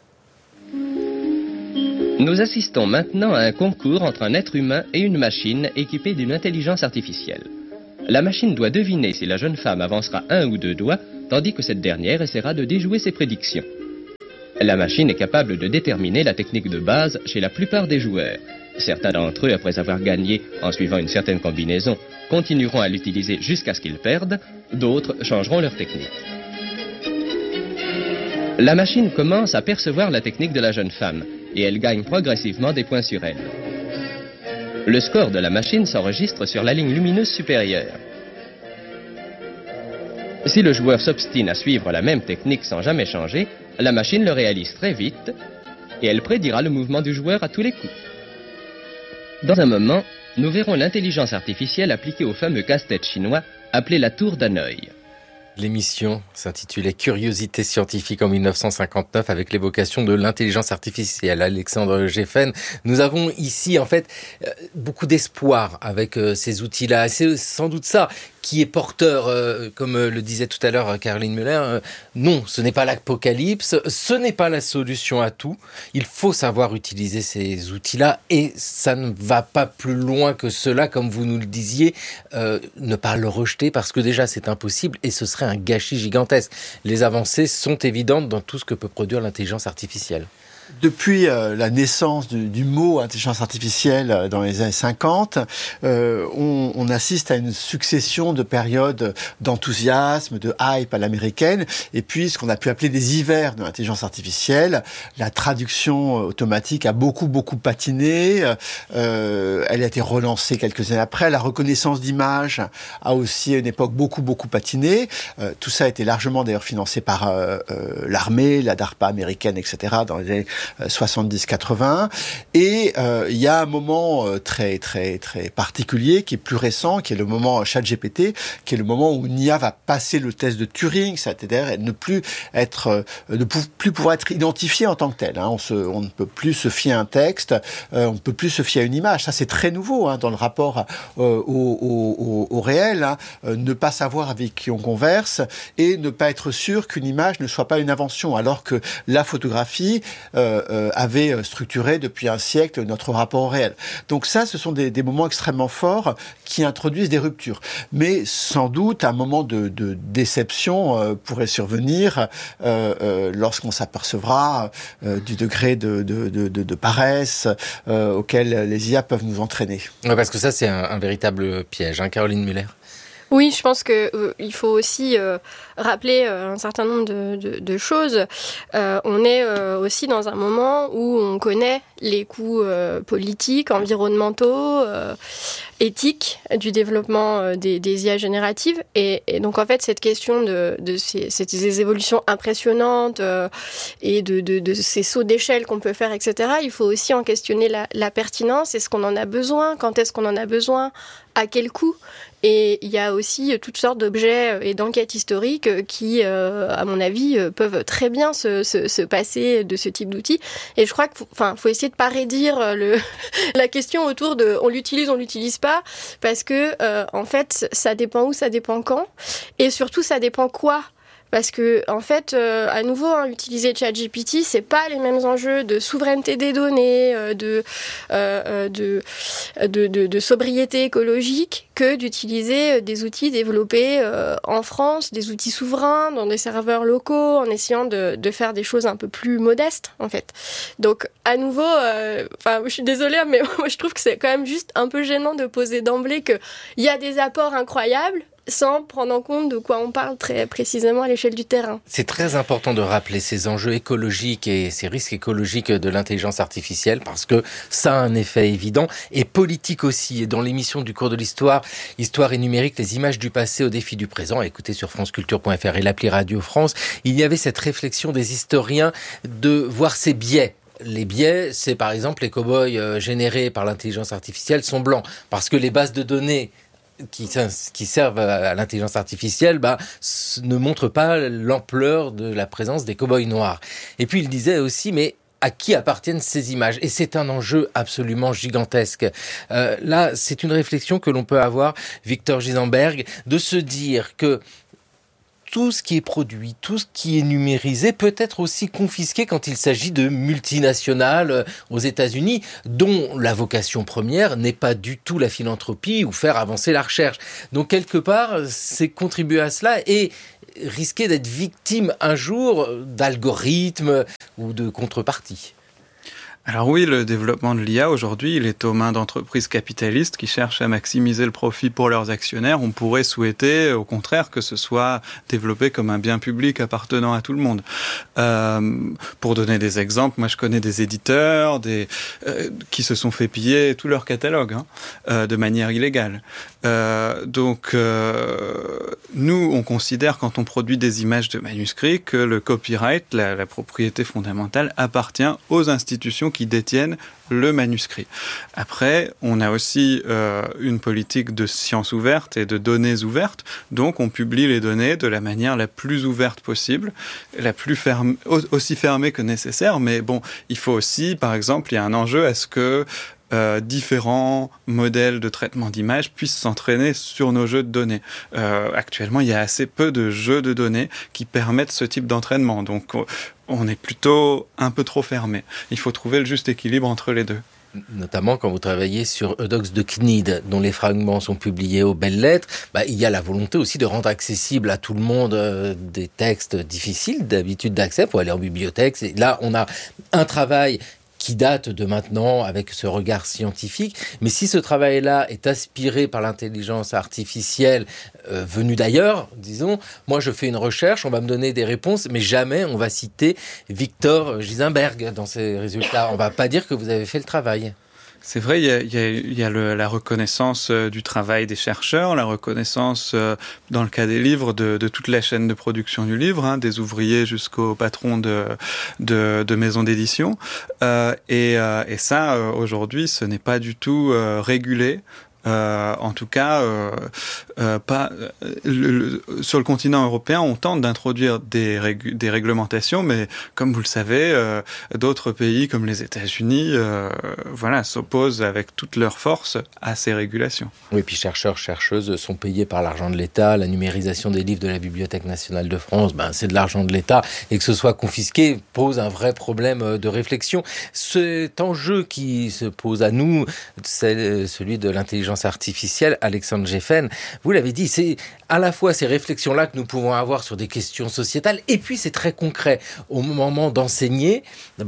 Nous assistons maintenant à un concours entre un être humain et une machine équipée d'une intelligence artificielle. La machine doit deviner si la jeune femme avancera 1 ou 2 doigts, tandis que cette dernière essaiera de déjouer ses prédictions. La machine est capable de déterminer la technique de base chez la plupart des joueurs. Certains d'entre eux, après avoir gagné en suivant une certaine combinaison, continueront à l'utiliser jusqu'à ce qu'ils perdent, d'autres changeront leur technique. La machine commence à percevoir la technique de la jeune femme et elle gagne progressivement des points sur elle. Le score de la machine s'enregistre sur la ligne lumineuse supérieure. Si le joueur s'obstine à suivre la même technique sans jamais changer, la machine le réalise très vite et elle prédira le mouvement du joueur à tous les coups. Dans un moment, nous verrons l'intelligence artificielle appliquée au fameux casse-tête chinois appelé la tour d'Hanoï. L'émission s'intitulait Curiosité scientifique en 1959 avec l'évocation de l'intelligence artificielle. Alexandre Geffen, nous avons ici en fait beaucoup d'espoir avec ces outils-là. C'est sans doute ça qui est porteur, comme le disait tout à l'heure Caroline Müller. Non, ce n'est pas l'apocalypse, ce n'est pas la solution à tout. Il faut savoir utiliser ces outils-là et ça ne va pas plus loin que cela, comme vous nous le disiez. Ne pas le rejeter parce que déjà c'est impossible et ce serait un gâchis gigantesque. Les avancées sont évidentes dans tout ce que peut produire l'intelligence artificielle. Depuis la naissance du mot intelligence artificielle dans les années 50, on assiste à une succession de périodes d'enthousiasme, de hype à l'américaine, et puis ce qu'on a pu appeler des hivers de l'intelligence artificielle. La traduction automatique a beaucoup patiné, elle a été relancée quelques années après. La reconnaissance d'images a aussi à une époque beaucoup patiné. Tout ça a été largement d'ailleurs financé par l'armée, la DARPA américaine, etc. dans les années 70-80, et il y a un moment très particulier qui est plus récent, qui est le moment ChatGPT, qui est le moment où l'IA va passer le test de Turing, c'est-à-dire ne plus pouvoir être identifié en tant que tel. On ne peut plus se fier à un texte, on ne peut plus se fier à une image. Ça c'est très nouveau dans le rapport au réel. Ne pas savoir avec qui on converse et ne pas être sûr qu'une image ne soit pas une invention, alors que la photographie avait structuré depuis un siècle notre rapport au réel. Donc ça, ce sont des moments extrêmement forts qui introduisent des ruptures. Mais sans doute, un moment de déception pourrait survenir lorsqu'on s'apercevra du degré de paresse auquel les IA peuvent nous entraîner. Ouais, parce que ça, c'est un véritable piège, Caroline Müller. Oui, je pense qu'il faut aussi rappeler un certain nombre de choses. On est aussi dans un moment où on connaît les coûts politiques, environnementaux, éthiques du développement des IA génératives. Et donc, en fait, cette question de ces évolutions impressionnantes et de ces sauts d'échelle qu'on peut faire, etc., il faut aussi en questionner la pertinence. Est-ce qu'on en a besoin ? Quand est-ce qu'on en a besoin ? À quel coût ? Et il y a aussi toutes sortes d'objets et d'enquêtes historiques qui, à mon avis, peuvent très bien se passer de ce type d'outils. Et je crois qu'il faut essayer de pas raidir la question autour de on l'utilise pas, parce que en fait, ça dépend où, ça dépend quand, et surtout ça dépend quoi. Parce que, en fait, à nouveau, utiliser ChatGPT, c'est pas les mêmes enjeux de souveraineté des données, de sobriété écologique que d'utiliser des outils développés en France, des outils souverains, dans des serveurs locaux, en essayant de faire des choses un peu plus modestes, en fait. Donc, à nouveau, je suis désolée, mais moi, je trouve que c'est quand même juste un peu gênant de poser d'emblée qu'il y a des apports incroyables, sans prendre en compte de quoi on parle très précisément à l'échelle du terrain. C'est très important de rappeler ces enjeux écologiques et ces risques écologiques de l'intelligence artificielle parce que ça a un effet évident et politique aussi. Et dans l'émission du cours de l'histoire, Histoire et numérique, les images du passé aux défis du présent, écoutez sur franceculture.fr et l'appli Radio France, il y avait cette réflexion des historiens de voir ces biais. Les biais, c'est par exemple les cow-boys générés par l'intelligence artificielle sont blancs parce que les bases de données qui servent à l'intelligence artificielle ne montrent pas l'ampleur de la présence des cow-boys noirs. Et puis il disait aussi, mais à qui appartiennent ces images? Et c'est un enjeu absolument gigantesque. Là, c'est une réflexion que l'on peut avoir, Victor Gizenberg, de se dire que tout ce qui est produit, tout ce qui est numérisé peut être aussi confisqué quand il s'agit de multinationales aux États-Unis, dont la vocation première n'est pas du tout la philanthropie ou faire avancer la recherche. Donc quelque part, c'est contribuer à cela et risquer d'être victime un jour d'algorithmes ou de contreparties. Alors oui, le développement de l'IA aujourd'hui, il est aux mains d'entreprises capitalistes qui cherchent à maximiser le profit pour leurs actionnaires. On pourrait souhaiter, au contraire, que ce soit développé comme un bien public appartenant à tout le monde. Pour donner des exemples, moi je connais des éditeurs qui se sont fait piller tout leur catalogue de manière illégale. Donc nous, on considère quand on produit des images de manuscrits que le copyright, la propriété fondamentale, appartient aux institutions qui détiennent le manuscrit. Après, on a aussi une politique de science ouverte et de données ouvertes, donc on publie les données de la manière la plus ouverte possible, la plus aussi fermée que nécessaire, mais bon, il faut aussi, par exemple, il y a un enjeu à ce que différents modèles de traitement d'images puissent s'entraîner sur nos jeux de données. Actuellement, il y a assez peu de jeux de données qui permettent ce type d'entraînement. Donc, on est plutôt un peu trop fermé. Il faut trouver le juste équilibre entre les deux. Notamment quand vous travaillez sur Eudoxe de Cnide, dont les fragments sont publiés aux belles lettres, il y a la volonté aussi de rendre accessible à tout le monde des textes difficiles d'habitude d'accès. Il faut aller en bibliothèque. Là, on a un travail qui date de maintenant avec ce regard scientifique. Mais si ce travail-là est aspiré par l'intelligence artificielle venue d'ailleurs, disons, moi je fais une recherche, on va me donner des réponses, mais jamais on va citer Victor Gizenberg dans ces résultats. On va pas dire que vous avez fait le travail. C'est vrai, il y a la reconnaissance du travail des chercheurs, la reconnaissance, dans le cas des livres, de toute la chaîne de production du livre, des ouvriers jusqu'aux patrons de maisons d'édition. Et ça, aujourd'hui, ce n'est pas du tout régulé. En tout cas, pas sur le continent européen, on tente d'introduire des réglementations, mais comme vous le savez, d'autres pays comme les États-Unis, s'opposent avec toute leur force à ces régulations. Oui, puis chercheurs, chercheuses sont payés par l'argent de l'État. La numérisation des livres de la Bibliothèque nationale de France, c'est de l'argent de l'État, et que ce soit confisqué pose un vrai problème de réflexion. Cet enjeu qui se pose à nous, c'est celui de l'intelligence artificielle. Alexandre Geffen, vous l'avez dit, c'est à la fois ces réflexions-là que nous pouvons avoir sur des questions sociétales, et puis c'est très concret. Au moment d'enseigner,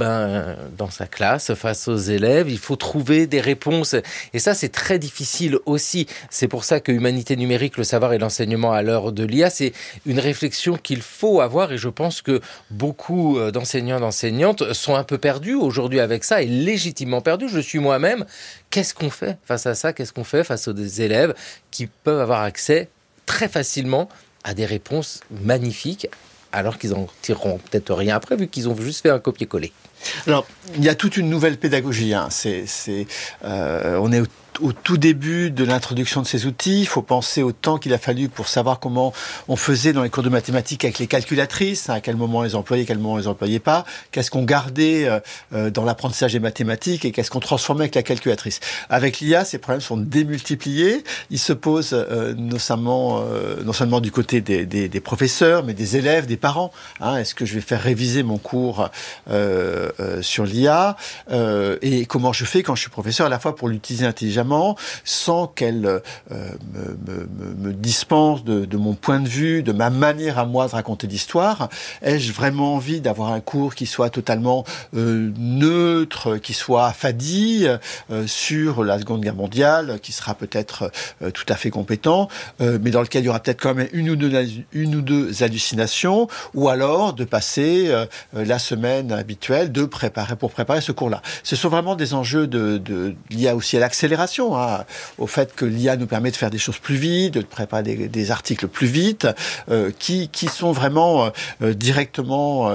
dans sa classe, face aux élèves, il faut trouver des réponses. Et ça, c'est très difficile aussi. C'est pour ça que Humanité numérique, le savoir et l'enseignement à l'heure de l'IA, c'est une réflexion qu'il faut avoir, et je pense que beaucoup d'enseignants, d'enseignantes sont un peu perdus aujourd'hui avec ça, et légitimement perdus. Je suis moi-même. Qu'est-ce qu'on fait face à ça? Qu'est-ce qu'on fait face aux élèves qui peuvent avoir accès très facilement à des réponses magnifiques, alors qu'ils en tireront peut-être rien après, vu qu'ils ont juste fait un copier-coller? Alors, il y a toute une nouvelle pédagogie. On est au tout début de l'introduction de ces outils. Il faut penser au temps qu'il a fallu pour savoir comment on faisait dans les cours de mathématiques avec les calculatrices, à quel moment on les employait, à quel moment on les employait pas, qu'est-ce qu'on gardait dans l'apprentissage des mathématiques et qu'est-ce qu'on transformait avec la calculatrice. Avec l'IA, ces problèmes sont démultipliés. Ils se posent non seulement du côté des professeurs, mais des élèves, des parents. Est-ce que je vais faire réviser mon cours sur l'IA et comment je fais quand je suis professeur, à la fois pour l'utiliser intelligemment, sans qu'elle me dispense de mon point de vue, de ma manière à moi de raconter l'histoire. Ai-je vraiment envie d'avoir un cours qui soit totalement neutre, qui soit affadi sur la Seconde Guerre mondiale, qui sera peut-être tout à fait compétent, mais dans lequel il y aura peut-être quand même une ou deux hallucinations, ou alors de passer la semaine habituelle pour préparer ce cours-là. Ce sont vraiment des enjeux liés aussi à l'accélération considération au fait que l'IA nous permet de faire des choses plus vite, de préparer des articles plus vite, qui sont vraiment directement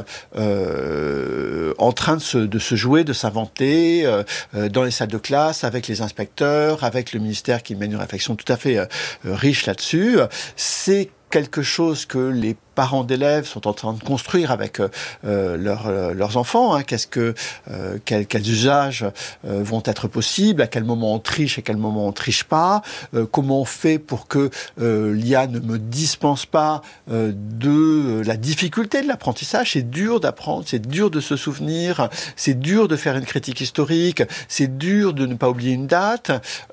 en train de se jouer, de s'inventer dans les salles de classe, avec les inspecteurs, avec le ministère qui mène une réflexion tout à fait riche là-dessus. C'est quelque chose que les parents d'élèves sont en train de construire avec leurs enfants. Quels usages vont être possibles, à quel moment on triche, à quel moment on triche pas, comment on fait pour que l'IA ne me dispense pas de la difficulté de l'apprentissage. C'est dur d'apprendre, c'est dur de se souvenir, c'est dur de faire une critique historique, c'est dur de ne pas oublier une date,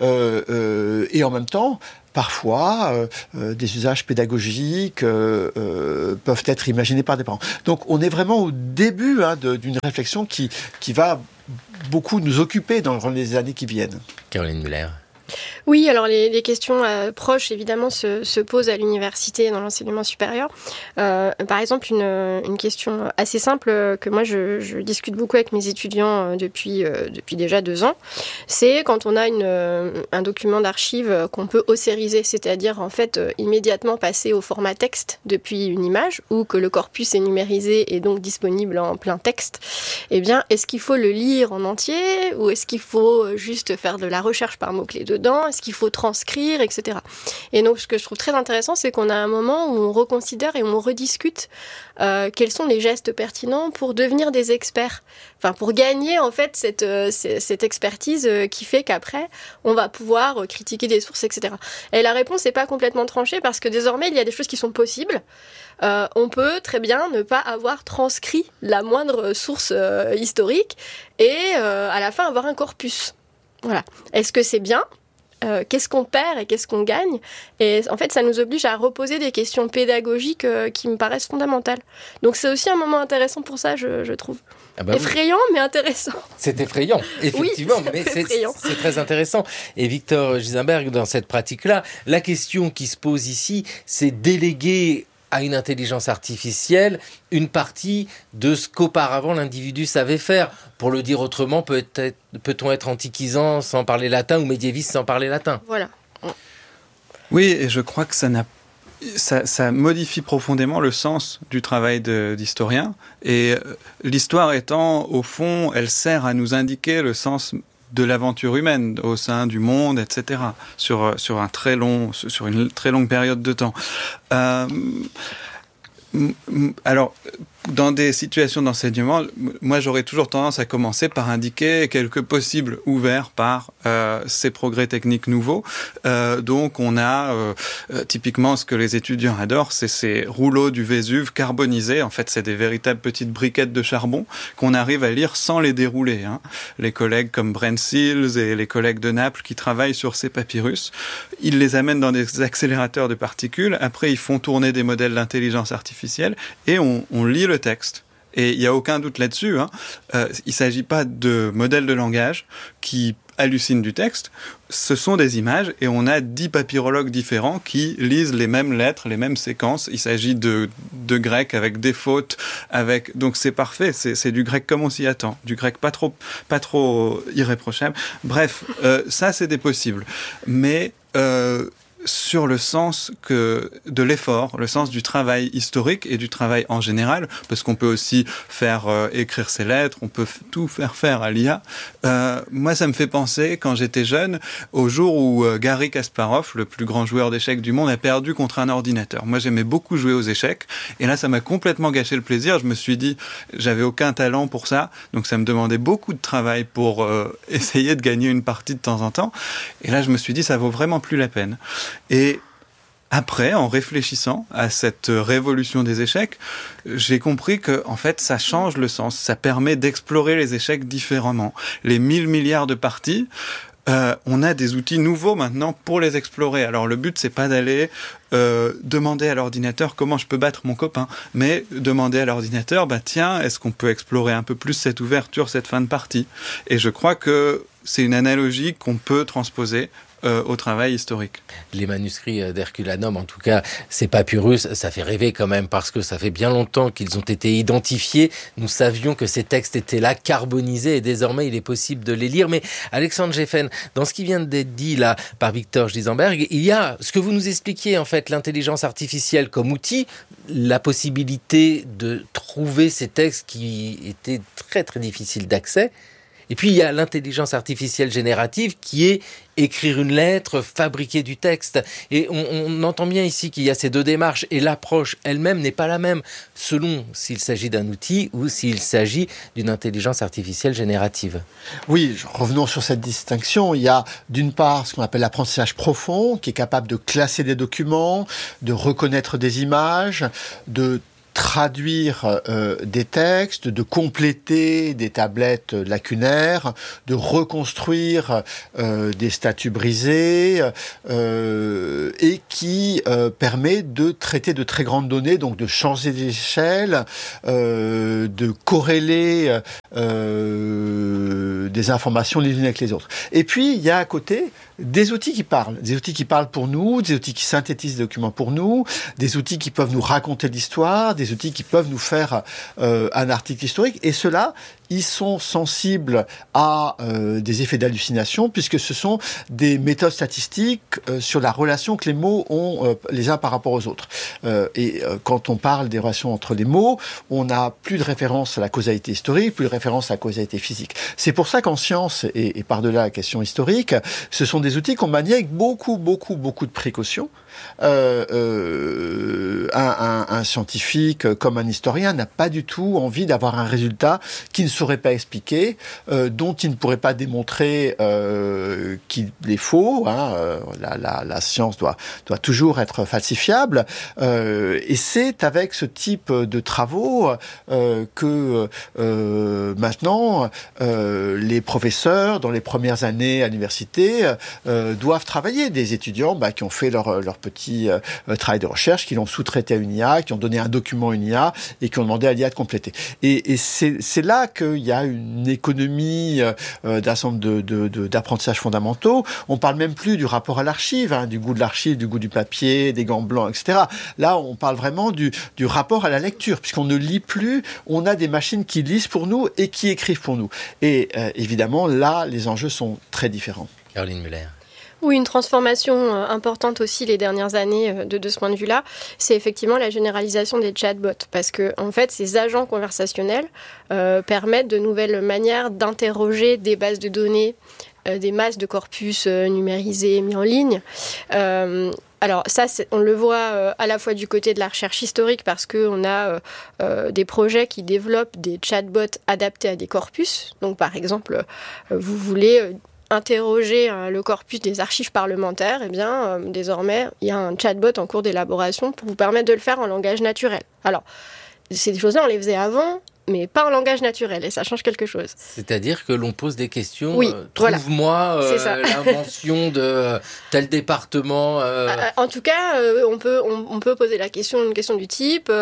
et en même temps, parfois, des usages pédagogiques peuvent être imaginés par des parents. Donc, on est vraiment au début d'une réflexion qui va beaucoup nous occuper dans les années qui viennent. Caroline Muller. Oui, alors les questions proches, évidemment, se posent à l'université et dans l'enseignement supérieur. Par exemple, une question assez simple que moi, je discute beaucoup avec mes étudiants depuis déjà 2 ans, c'est quand on a un document d'archive qu'on peut ossériser, c'est-à-dire, en fait, immédiatement passer au format texte depuis une image, ou que le corpus est numérisé et donc disponible en plein texte. Eh bien, est-ce qu'il faut le lire en entier, ou est-ce qu'il faut juste faire de la recherche par mots-clés dedans ? Est-ce qu'il faut transcrire, etc. Et donc, ce que je trouve très intéressant, c'est qu'on a un moment où on reconsidère et où on rediscute quels sont les gestes pertinents pour devenir des experts. Enfin, pour gagner, en fait, cette expertise qui fait qu'après, on va pouvoir critiquer des sources, etc. Et la réponse n'est pas complètement tranchée parce que désormais, il y a des choses qui sont possibles. On peut très bien ne pas avoir transcrit la moindre source historique et à la fin avoir un corpus. Voilà. Est-ce que c'est bien ? Qu'est-ce qu'on perd et qu'est-ce qu'on gagne ? Et en fait, ça nous oblige à reposer des questions pédagogiques qui me paraissent fondamentales. Donc c'est aussi un moment intéressant pour ça, je trouve. Ah bah effrayant, oui. Mais intéressant. C'est effrayant, effectivement, oui, mais c'est très intéressant. Et Victor Gisenberg, dans cette pratique-là, la question qui se pose ici, c'est déléguer à une intelligence artificielle une partie de ce qu'auparavant l'individu savait faire. Pour le dire autrement, peut-on être antiquisant sans parler latin ou médiéviste sans parler latin ? Voilà. Oui, et je crois que ça modifie profondément le sens du travail d'historien. Et l'histoire étant, au fond, elle sert à nous indiquer le sens de l'aventure humaine au sein du monde, etc., sur une très longue période de temps. Alors, dans des situations d'enseignement, moi j'aurais toujours tendance à commencer par indiquer quelques possibles ouverts par ces progrès techniques nouveaux. Donc on a typiquement ce que les étudiants adorent, c'est ces rouleaux du Vésuve carbonisés. En fait, c'est des véritables petites briquettes de charbon qu'on arrive à lire sans les dérouler. Les collègues comme Brent Seals et les collègues de Naples qui travaillent sur ces papyrus, ils les amènent dans des accélérateurs de particules. Après, ils font tourner des modèles d'intelligence artificielle et on lit le texte. Et il n'y a aucun doute là-dessus. Il ne s'agit pas de modèles de langage qui hallucinent du texte. Ce sont des images et on a 10 papyrologues différents qui lisent les mêmes lettres, les mêmes séquences. Il s'agit de grec avec des fautes, donc c'est parfait. C'est du grec comme on s'y attend. Du grec pas trop irréprochable. Bref, ça c'est des possibles. Mais sur le sens de l'effort, le sens du travail historique et du travail en général, parce qu'on peut aussi faire écrire ses lettres, on peut tout faire à l'IA. Moi, ça me fait penser, quand j'étais jeune, au jour où Garry Kasparov, le plus grand joueur d'échecs du monde, a perdu contre un ordinateur. Moi, j'aimais beaucoup jouer aux échecs, et là, ça m'a complètement gâché le plaisir. Je me suis dit, j'avais aucun talent pour ça, donc ça me demandait beaucoup de travail pour essayer de gagner une partie de temps en temps. Et là, je me suis dit, ça vaut vraiment plus la peine. Et après, en réfléchissant à cette révolution des échecs, j'ai compris que, en fait, ça change le sens. Ça permet d'explorer les échecs différemment. Les 1000 milliards de parties, on a des outils nouveaux maintenant pour les explorer. Alors, le but, c'est pas d'aller demander à l'ordinateur comment je peux battre mon copain, mais demander à l'ordinateur, tiens, est-ce qu'on peut explorer un peu plus cette ouverture, cette fin de partie ? Et je crois que c'est une analogie qu'on peut transposer au travail historique. Les manuscrits d'Herculanum, en tout cas, ces papyrus, ça fait rêver quand même parce que ça fait bien longtemps qu'ils ont été identifiés. Nous savions que ces textes étaient là, carbonisés, et désormais il est possible de les lire. Mais Alexandre Geffen, dans ce qui vient d'être dit là par Victor Gisenberg, il y a ce que vous nous expliquiez, en fait, l'intelligence artificielle comme outil, la possibilité de trouver ces textes qui étaient très très difficiles d'accès. Et puis il y a l'intelligence artificielle générative qui est écrire une lettre, fabriquer du texte. Et on entend bien ici qu'il y a ces deux démarches et l'approche elle-même n'est pas la même selon s'il s'agit d'un outil ou s'il s'agit d'une intelligence artificielle générative. Oui, revenons sur cette distinction. Il y a d'une part ce qu'on appelle l'apprentissage profond, qui est capable de classer des documents, de reconnaître des images, de traduire des textes, de compléter des tablettes lacunaires, de reconstruire des statues brisées et qui permet de traiter de très grandes données, donc de changer d'échelle, de corréler des informations les unes avec les autres. Et puis, il y a à côté des outils qui parlent pour nous, des outils qui synthétisent des documents pour nous, des outils qui peuvent nous raconter l'histoire, des outils qui peuvent nous faire un article historique. Et ceux-là, ils sont sensibles à des effets d'hallucination, puisque ce sont des méthodes statistiques sur la relation que les mots ont les uns par rapport aux autres. Quand on parle des relations entre les mots, on n'a plus de référence à la causalité historique, plus de référence à la causalité physique. C'est pour ça qu'en science, et par-delà la question historique, ce sont des outils qu'on manie avec beaucoup de précautions. Un scientifique comme un historien n'a pas du tout envie d'avoir un résultat qu'il ne saurait pas expliquer, dont il ne pourrait pas démontrer qu'il est faux. La science doit toujours être falsifiable. Et c'est avec ce type de travaux que maintenant les professeurs, dans les premières années à l'université, doivent travailler. Des étudiants qui ont fait leur petit travail de recherche, qui l'ont sous-traité à une IA, qui ont donné un document à une IA et qui ont demandé à l'IA de compléter. Et c'est là qu'il y a une économie d'un certain nombre d'apprentissages fondamentaux. On parle même plus du rapport à l'archive, du goût de l'archive, du goût du papier, des gants blancs, etc. Là, on parle vraiment du rapport à la lecture, puisqu'on ne lit plus, on a des machines qui lisent pour nous et qui écrivent pour nous. Et évidemment, là, les enjeux sont très différents. Caroline Muller. Oui, une transformation importante aussi les dernières années de ce point de vue-là, c'est effectivement la généralisation des chatbots. Parce que, en fait, ces agents conversationnels permettent de nouvelles manières d'interroger des bases de données, des masses de corpus numérisés mis en ligne. Alors ça, on le voit à la fois du côté de la recherche historique parce qu'on a des projets qui développent des chatbots adaptés à des corpus. Donc par exemple, vous voulez interroger le corpus des archives parlementaires, eh bien, désormais, il y a un chatbot en cours d'élaboration pour vous permettre de le faire en langage naturel. Alors, ces choses-là, on les faisait avant, mais pas en langage naturel, et ça change quelque chose. C'est-à-dire que l'on pose des questions, oui, trouve-moi l'invention de tel département. En tout cas, on peut poser une question du type,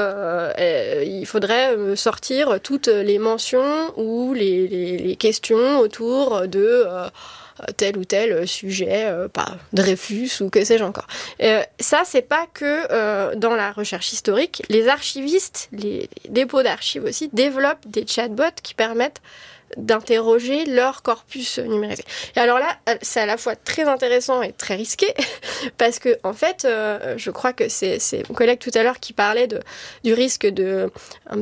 il faudrait sortir toutes les mentions ou les questions autour de tel ou tel sujet, Dreyfus ou que sais-je encore. Ça, c'est pas que dans la recherche historique. Les archivistes, les dépôts d'archives aussi, développent des chatbots qui permettent d'interroger leur corpus numérisé. Et alors là, c'est à la fois très intéressant et très risqué, parce que en fait, je crois que c'est mon collègue tout à l'heure qui parlait du risque de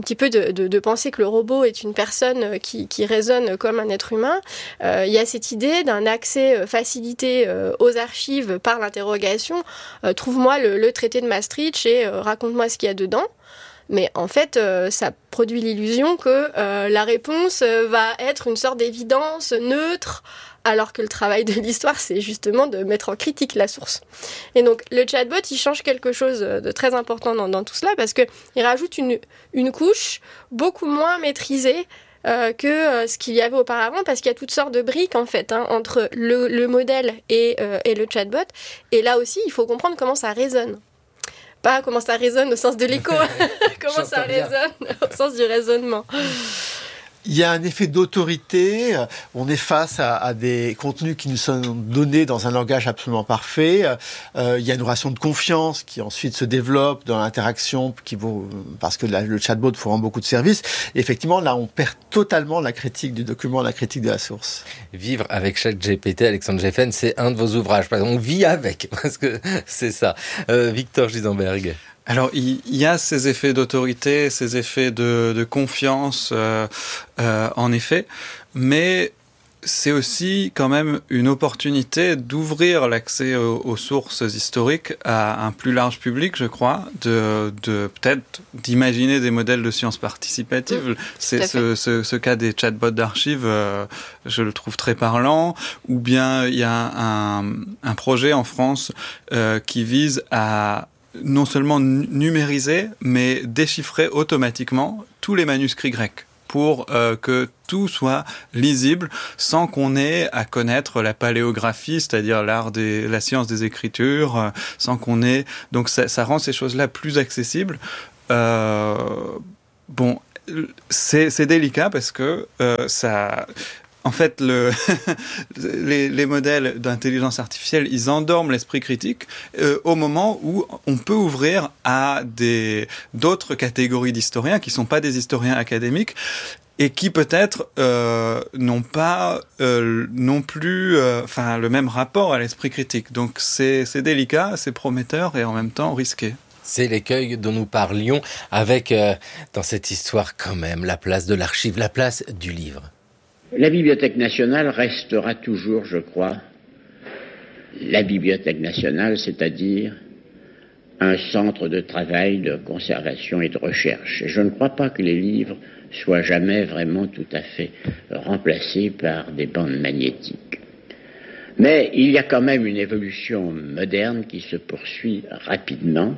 penser que le robot est une personne qui raisonne comme un être humain. Il y a cette idée d'un accès facilité aux archives par l'interrogation. Trouve-moi le traité de Maastricht et raconte-moi ce qu'il y a dedans. Mais en fait, ça produit l'illusion que la réponse va être une sorte d'évidence neutre, alors que le travail de l'histoire, c'est justement de mettre en critique la source. Et donc, le chatbot, il change quelque chose de très important dans tout cela, parce qu'il rajoute une couche beaucoup moins maîtrisée que ce qu'il y avait auparavant, parce qu'il y a toutes sortes de briques, en fait, entre le modèle et le chatbot. Et là aussi, il faut comprendre comment ça résonne. Pas comment ça résonne au sens de l'écho, comment ça résonne au sens du raisonnement. Il y a un effet d'autorité, on est face à des contenus qui nous sont donnés dans un langage absolument parfait, il y a une relation de confiance qui ensuite se développe dans l'interaction, parce que le chatbot vous rend beaucoup de services. Et effectivement, là, on perd totalement la critique du document, la critique de la source. Vivre avec ChatGPT, Alexandre Geffen, c'est un de vos ouvrages. On vit avec, parce que c'est ça. Victor Gisenberg. Alors, il y a ces effets d'autorité, ces effets de confiance, en effet, mais c'est aussi quand même une opportunité d'ouvrir l'accès aux sources historiques à un plus large public, je crois, de peut-être d'imaginer des modèles de sciences participatives. C'est ce cas des chatbots d'archives, je le trouve très parlant. Ou bien il y a un projet en France qui vise à non seulement numériser, mais déchiffrer automatiquement tous les manuscrits grecs pour que tout soit lisible sans qu'on ait à connaître la paléographie, c'est-à-dire la science des écritures, sans qu'on ait... Donc ça rend ces choses-là plus accessibles. Bon, c'est délicat parce que ça... En fait, les modèles d'intelligence artificielle, ils endorment l'esprit critique au moment où on peut ouvrir à d'autres catégories d'historiens qui ne sont pas des historiens académiques et qui peut-être n'ont pas non plus le même rapport à l'esprit critique. Donc c'est délicat, c'est prometteur et en même temps risqué. C'est l'écueil dont nous parlions avec, dans cette histoire quand même, la place de l'archive, la place du livre. La Bibliothèque nationale restera toujours, je crois, la Bibliothèque nationale, c'est-à-dire un centre de travail, de conservation et de recherche. Et je ne crois pas que les livres soient jamais vraiment tout à fait remplacés par des bandes magnétiques. Mais il y a quand même une évolution moderne qui se poursuit rapidement.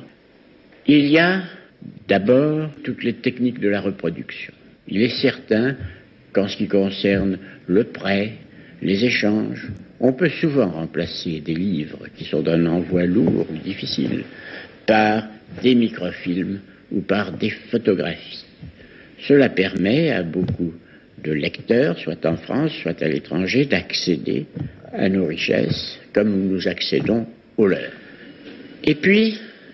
Il y a d'abord toutes les techniques de la reproduction. Il est certain qu'en ce qui concerne le prêt, les échanges, on peut souvent remplacer des livres qui sont d'un envoi lourd ou difficile par des microfilms ou par des photographies. Cela permet à beaucoup de lecteurs, soit en France, soit à l'étranger, d'accéder à nos richesses comme nous accédons aux leurs. Et puis,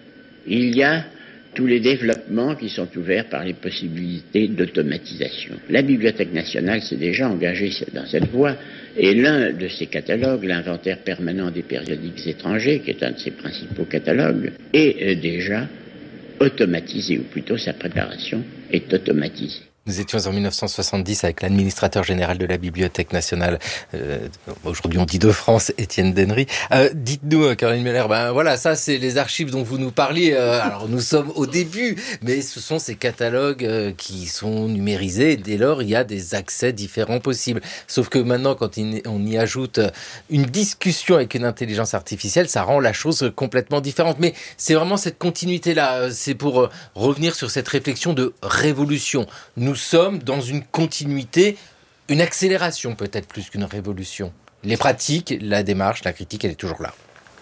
il y a tous les développements qui sont ouverts par les possibilités d'automatisation. La Bibliothèque nationale s'est déjà engagée dans cette voie et l'un de ses catalogues, l'inventaire permanent des périodiques étrangers, qui est un de ses principaux catalogues, est déjà automatisé, ou plutôt sa préparation est automatisée. Nous étions en 1970 avec l'administrateur général de la Bibliothèque nationale, aujourd'hui on dit de France, Étienne Dennery. Dites-nous, Caroline Meller, voilà, ça c'est les archives dont vous nous parliez. Alors nous sommes au début, mais ce sont ces catalogues qui sont numérisés. Dès lors, il y a des accès différents possibles. Sauf que maintenant, quand on y ajoute une discussion avec une intelligence artificielle, ça rend la chose complètement différente. Mais c'est vraiment cette continuité-là. C'est pour revenir sur cette réflexion de révolution. Nous sommes dans une continuité, une accélération peut-être plus qu'une révolution. Les pratiques, la démarche, la critique, elle est toujours là.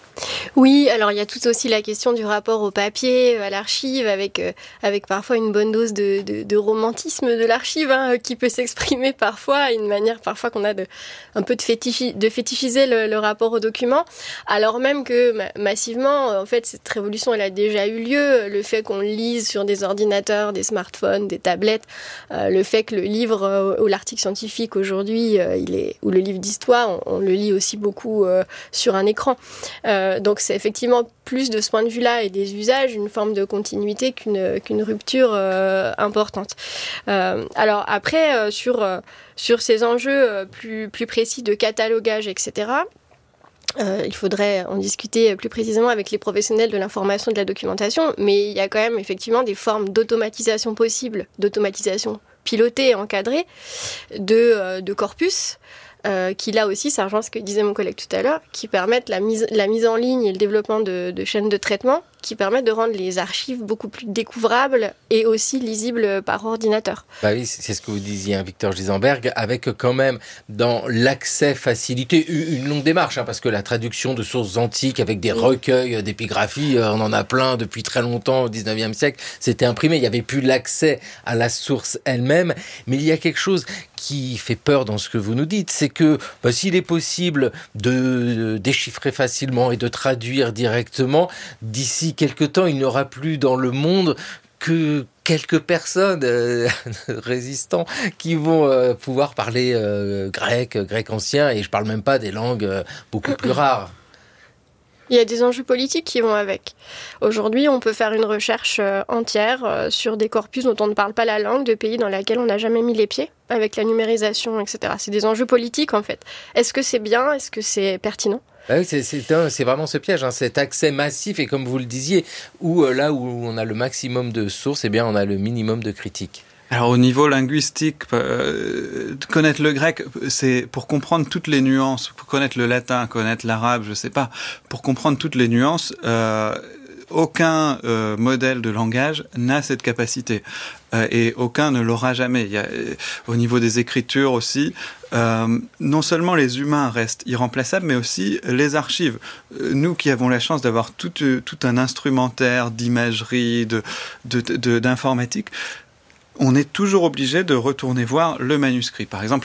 Oui, alors il y a tout aussi la question du rapport au papier, à l'archive, avec parfois une bonne dose de romantisme de l'archive, qui peut s'exprimer parfois, une manière parfois qu'on a un peu de fétichiser le rapport au document, alors même que massivement, en fait, cette révolution, elle a déjà eu lieu. Le fait qu'on lise sur des ordinateurs, des smartphones, des tablettes, le fait que le livre ou l'article scientifique aujourd'hui, ou le livre d'histoire, on le lit aussi beaucoup sur un écran. Donc c'est effectivement plus de ce point de vue-là et des usages, une forme de continuité qu'une rupture importante. Alors après, sur ces enjeux plus précis de catalogage, etc., il faudrait en discuter plus précisément avec les professionnels de l'information et de la documentation, mais il y a quand même effectivement des formes d'automatisation possibles, d'automatisation pilotée et encadrée de corpus, qui là aussi, ça rejoint ce que disait mon collègue tout à l'heure, qui permettent la mise en ligne et le développement de chaînes de traitement qui permettent de rendre les archives beaucoup plus découvrables et aussi lisibles par ordinateur. Bah oui, c'est ce que vous disiez, Victor Gisenberg, avec quand même dans l'accès facilité, une longue démarche, parce que la traduction de sources antiques avec des recueils d'épigraphie, on en a plein depuis très longtemps au 19e siècle, c'était imprimé, il n'y avait plus l'accès à la source elle-même, mais il y a quelque chose qui fait peur dans ce que vous nous dites, c'est que s'il est possible de déchiffrer facilement et de traduire directement, d'ici quelques temps, il n'y aura plus dans le monde que quelques personnes résistants qui vont pouvoir parler grec ancien, et je parle même pas des langues beaucoup plus rares. Il y a des enjeux politiques qui vont avec. Aujourd'hui, on peut faire une recherche entière sur des corpus dont on ne parle pas la langue, de pays dans lesquels on n'a jamais mis les pieds, avec la numérisation, etc. C'est des enjeux politiques, en fait. Est-ce que c'est bien ? Est-ce que c'est pertinent ? Oui, c'est vraiment ce piège, cet accès massif, et comme vous le disiez, où là où on a le maximum de sources, on a le minimum de critiques. Alors au niveau linguistique, connaître le grec, c'est pour comprendre toutes les nuances, pour connaître le latin, connaître l'arabe, je sais pas, pour comprendre toutes les nuances, aucun modèle de langage n'a cette capacité. Et aucun ne l'aura jamais. Il y a, au niveau des écritures aussi, non seulement les humains restent irremplaçables, mais aussi les archives. Nous qui avons la chance d'avoir tout un instrumentaire d'imagerie, d'informatique, on est toujours obligé de retourner voir le manuscrit. Par exemple,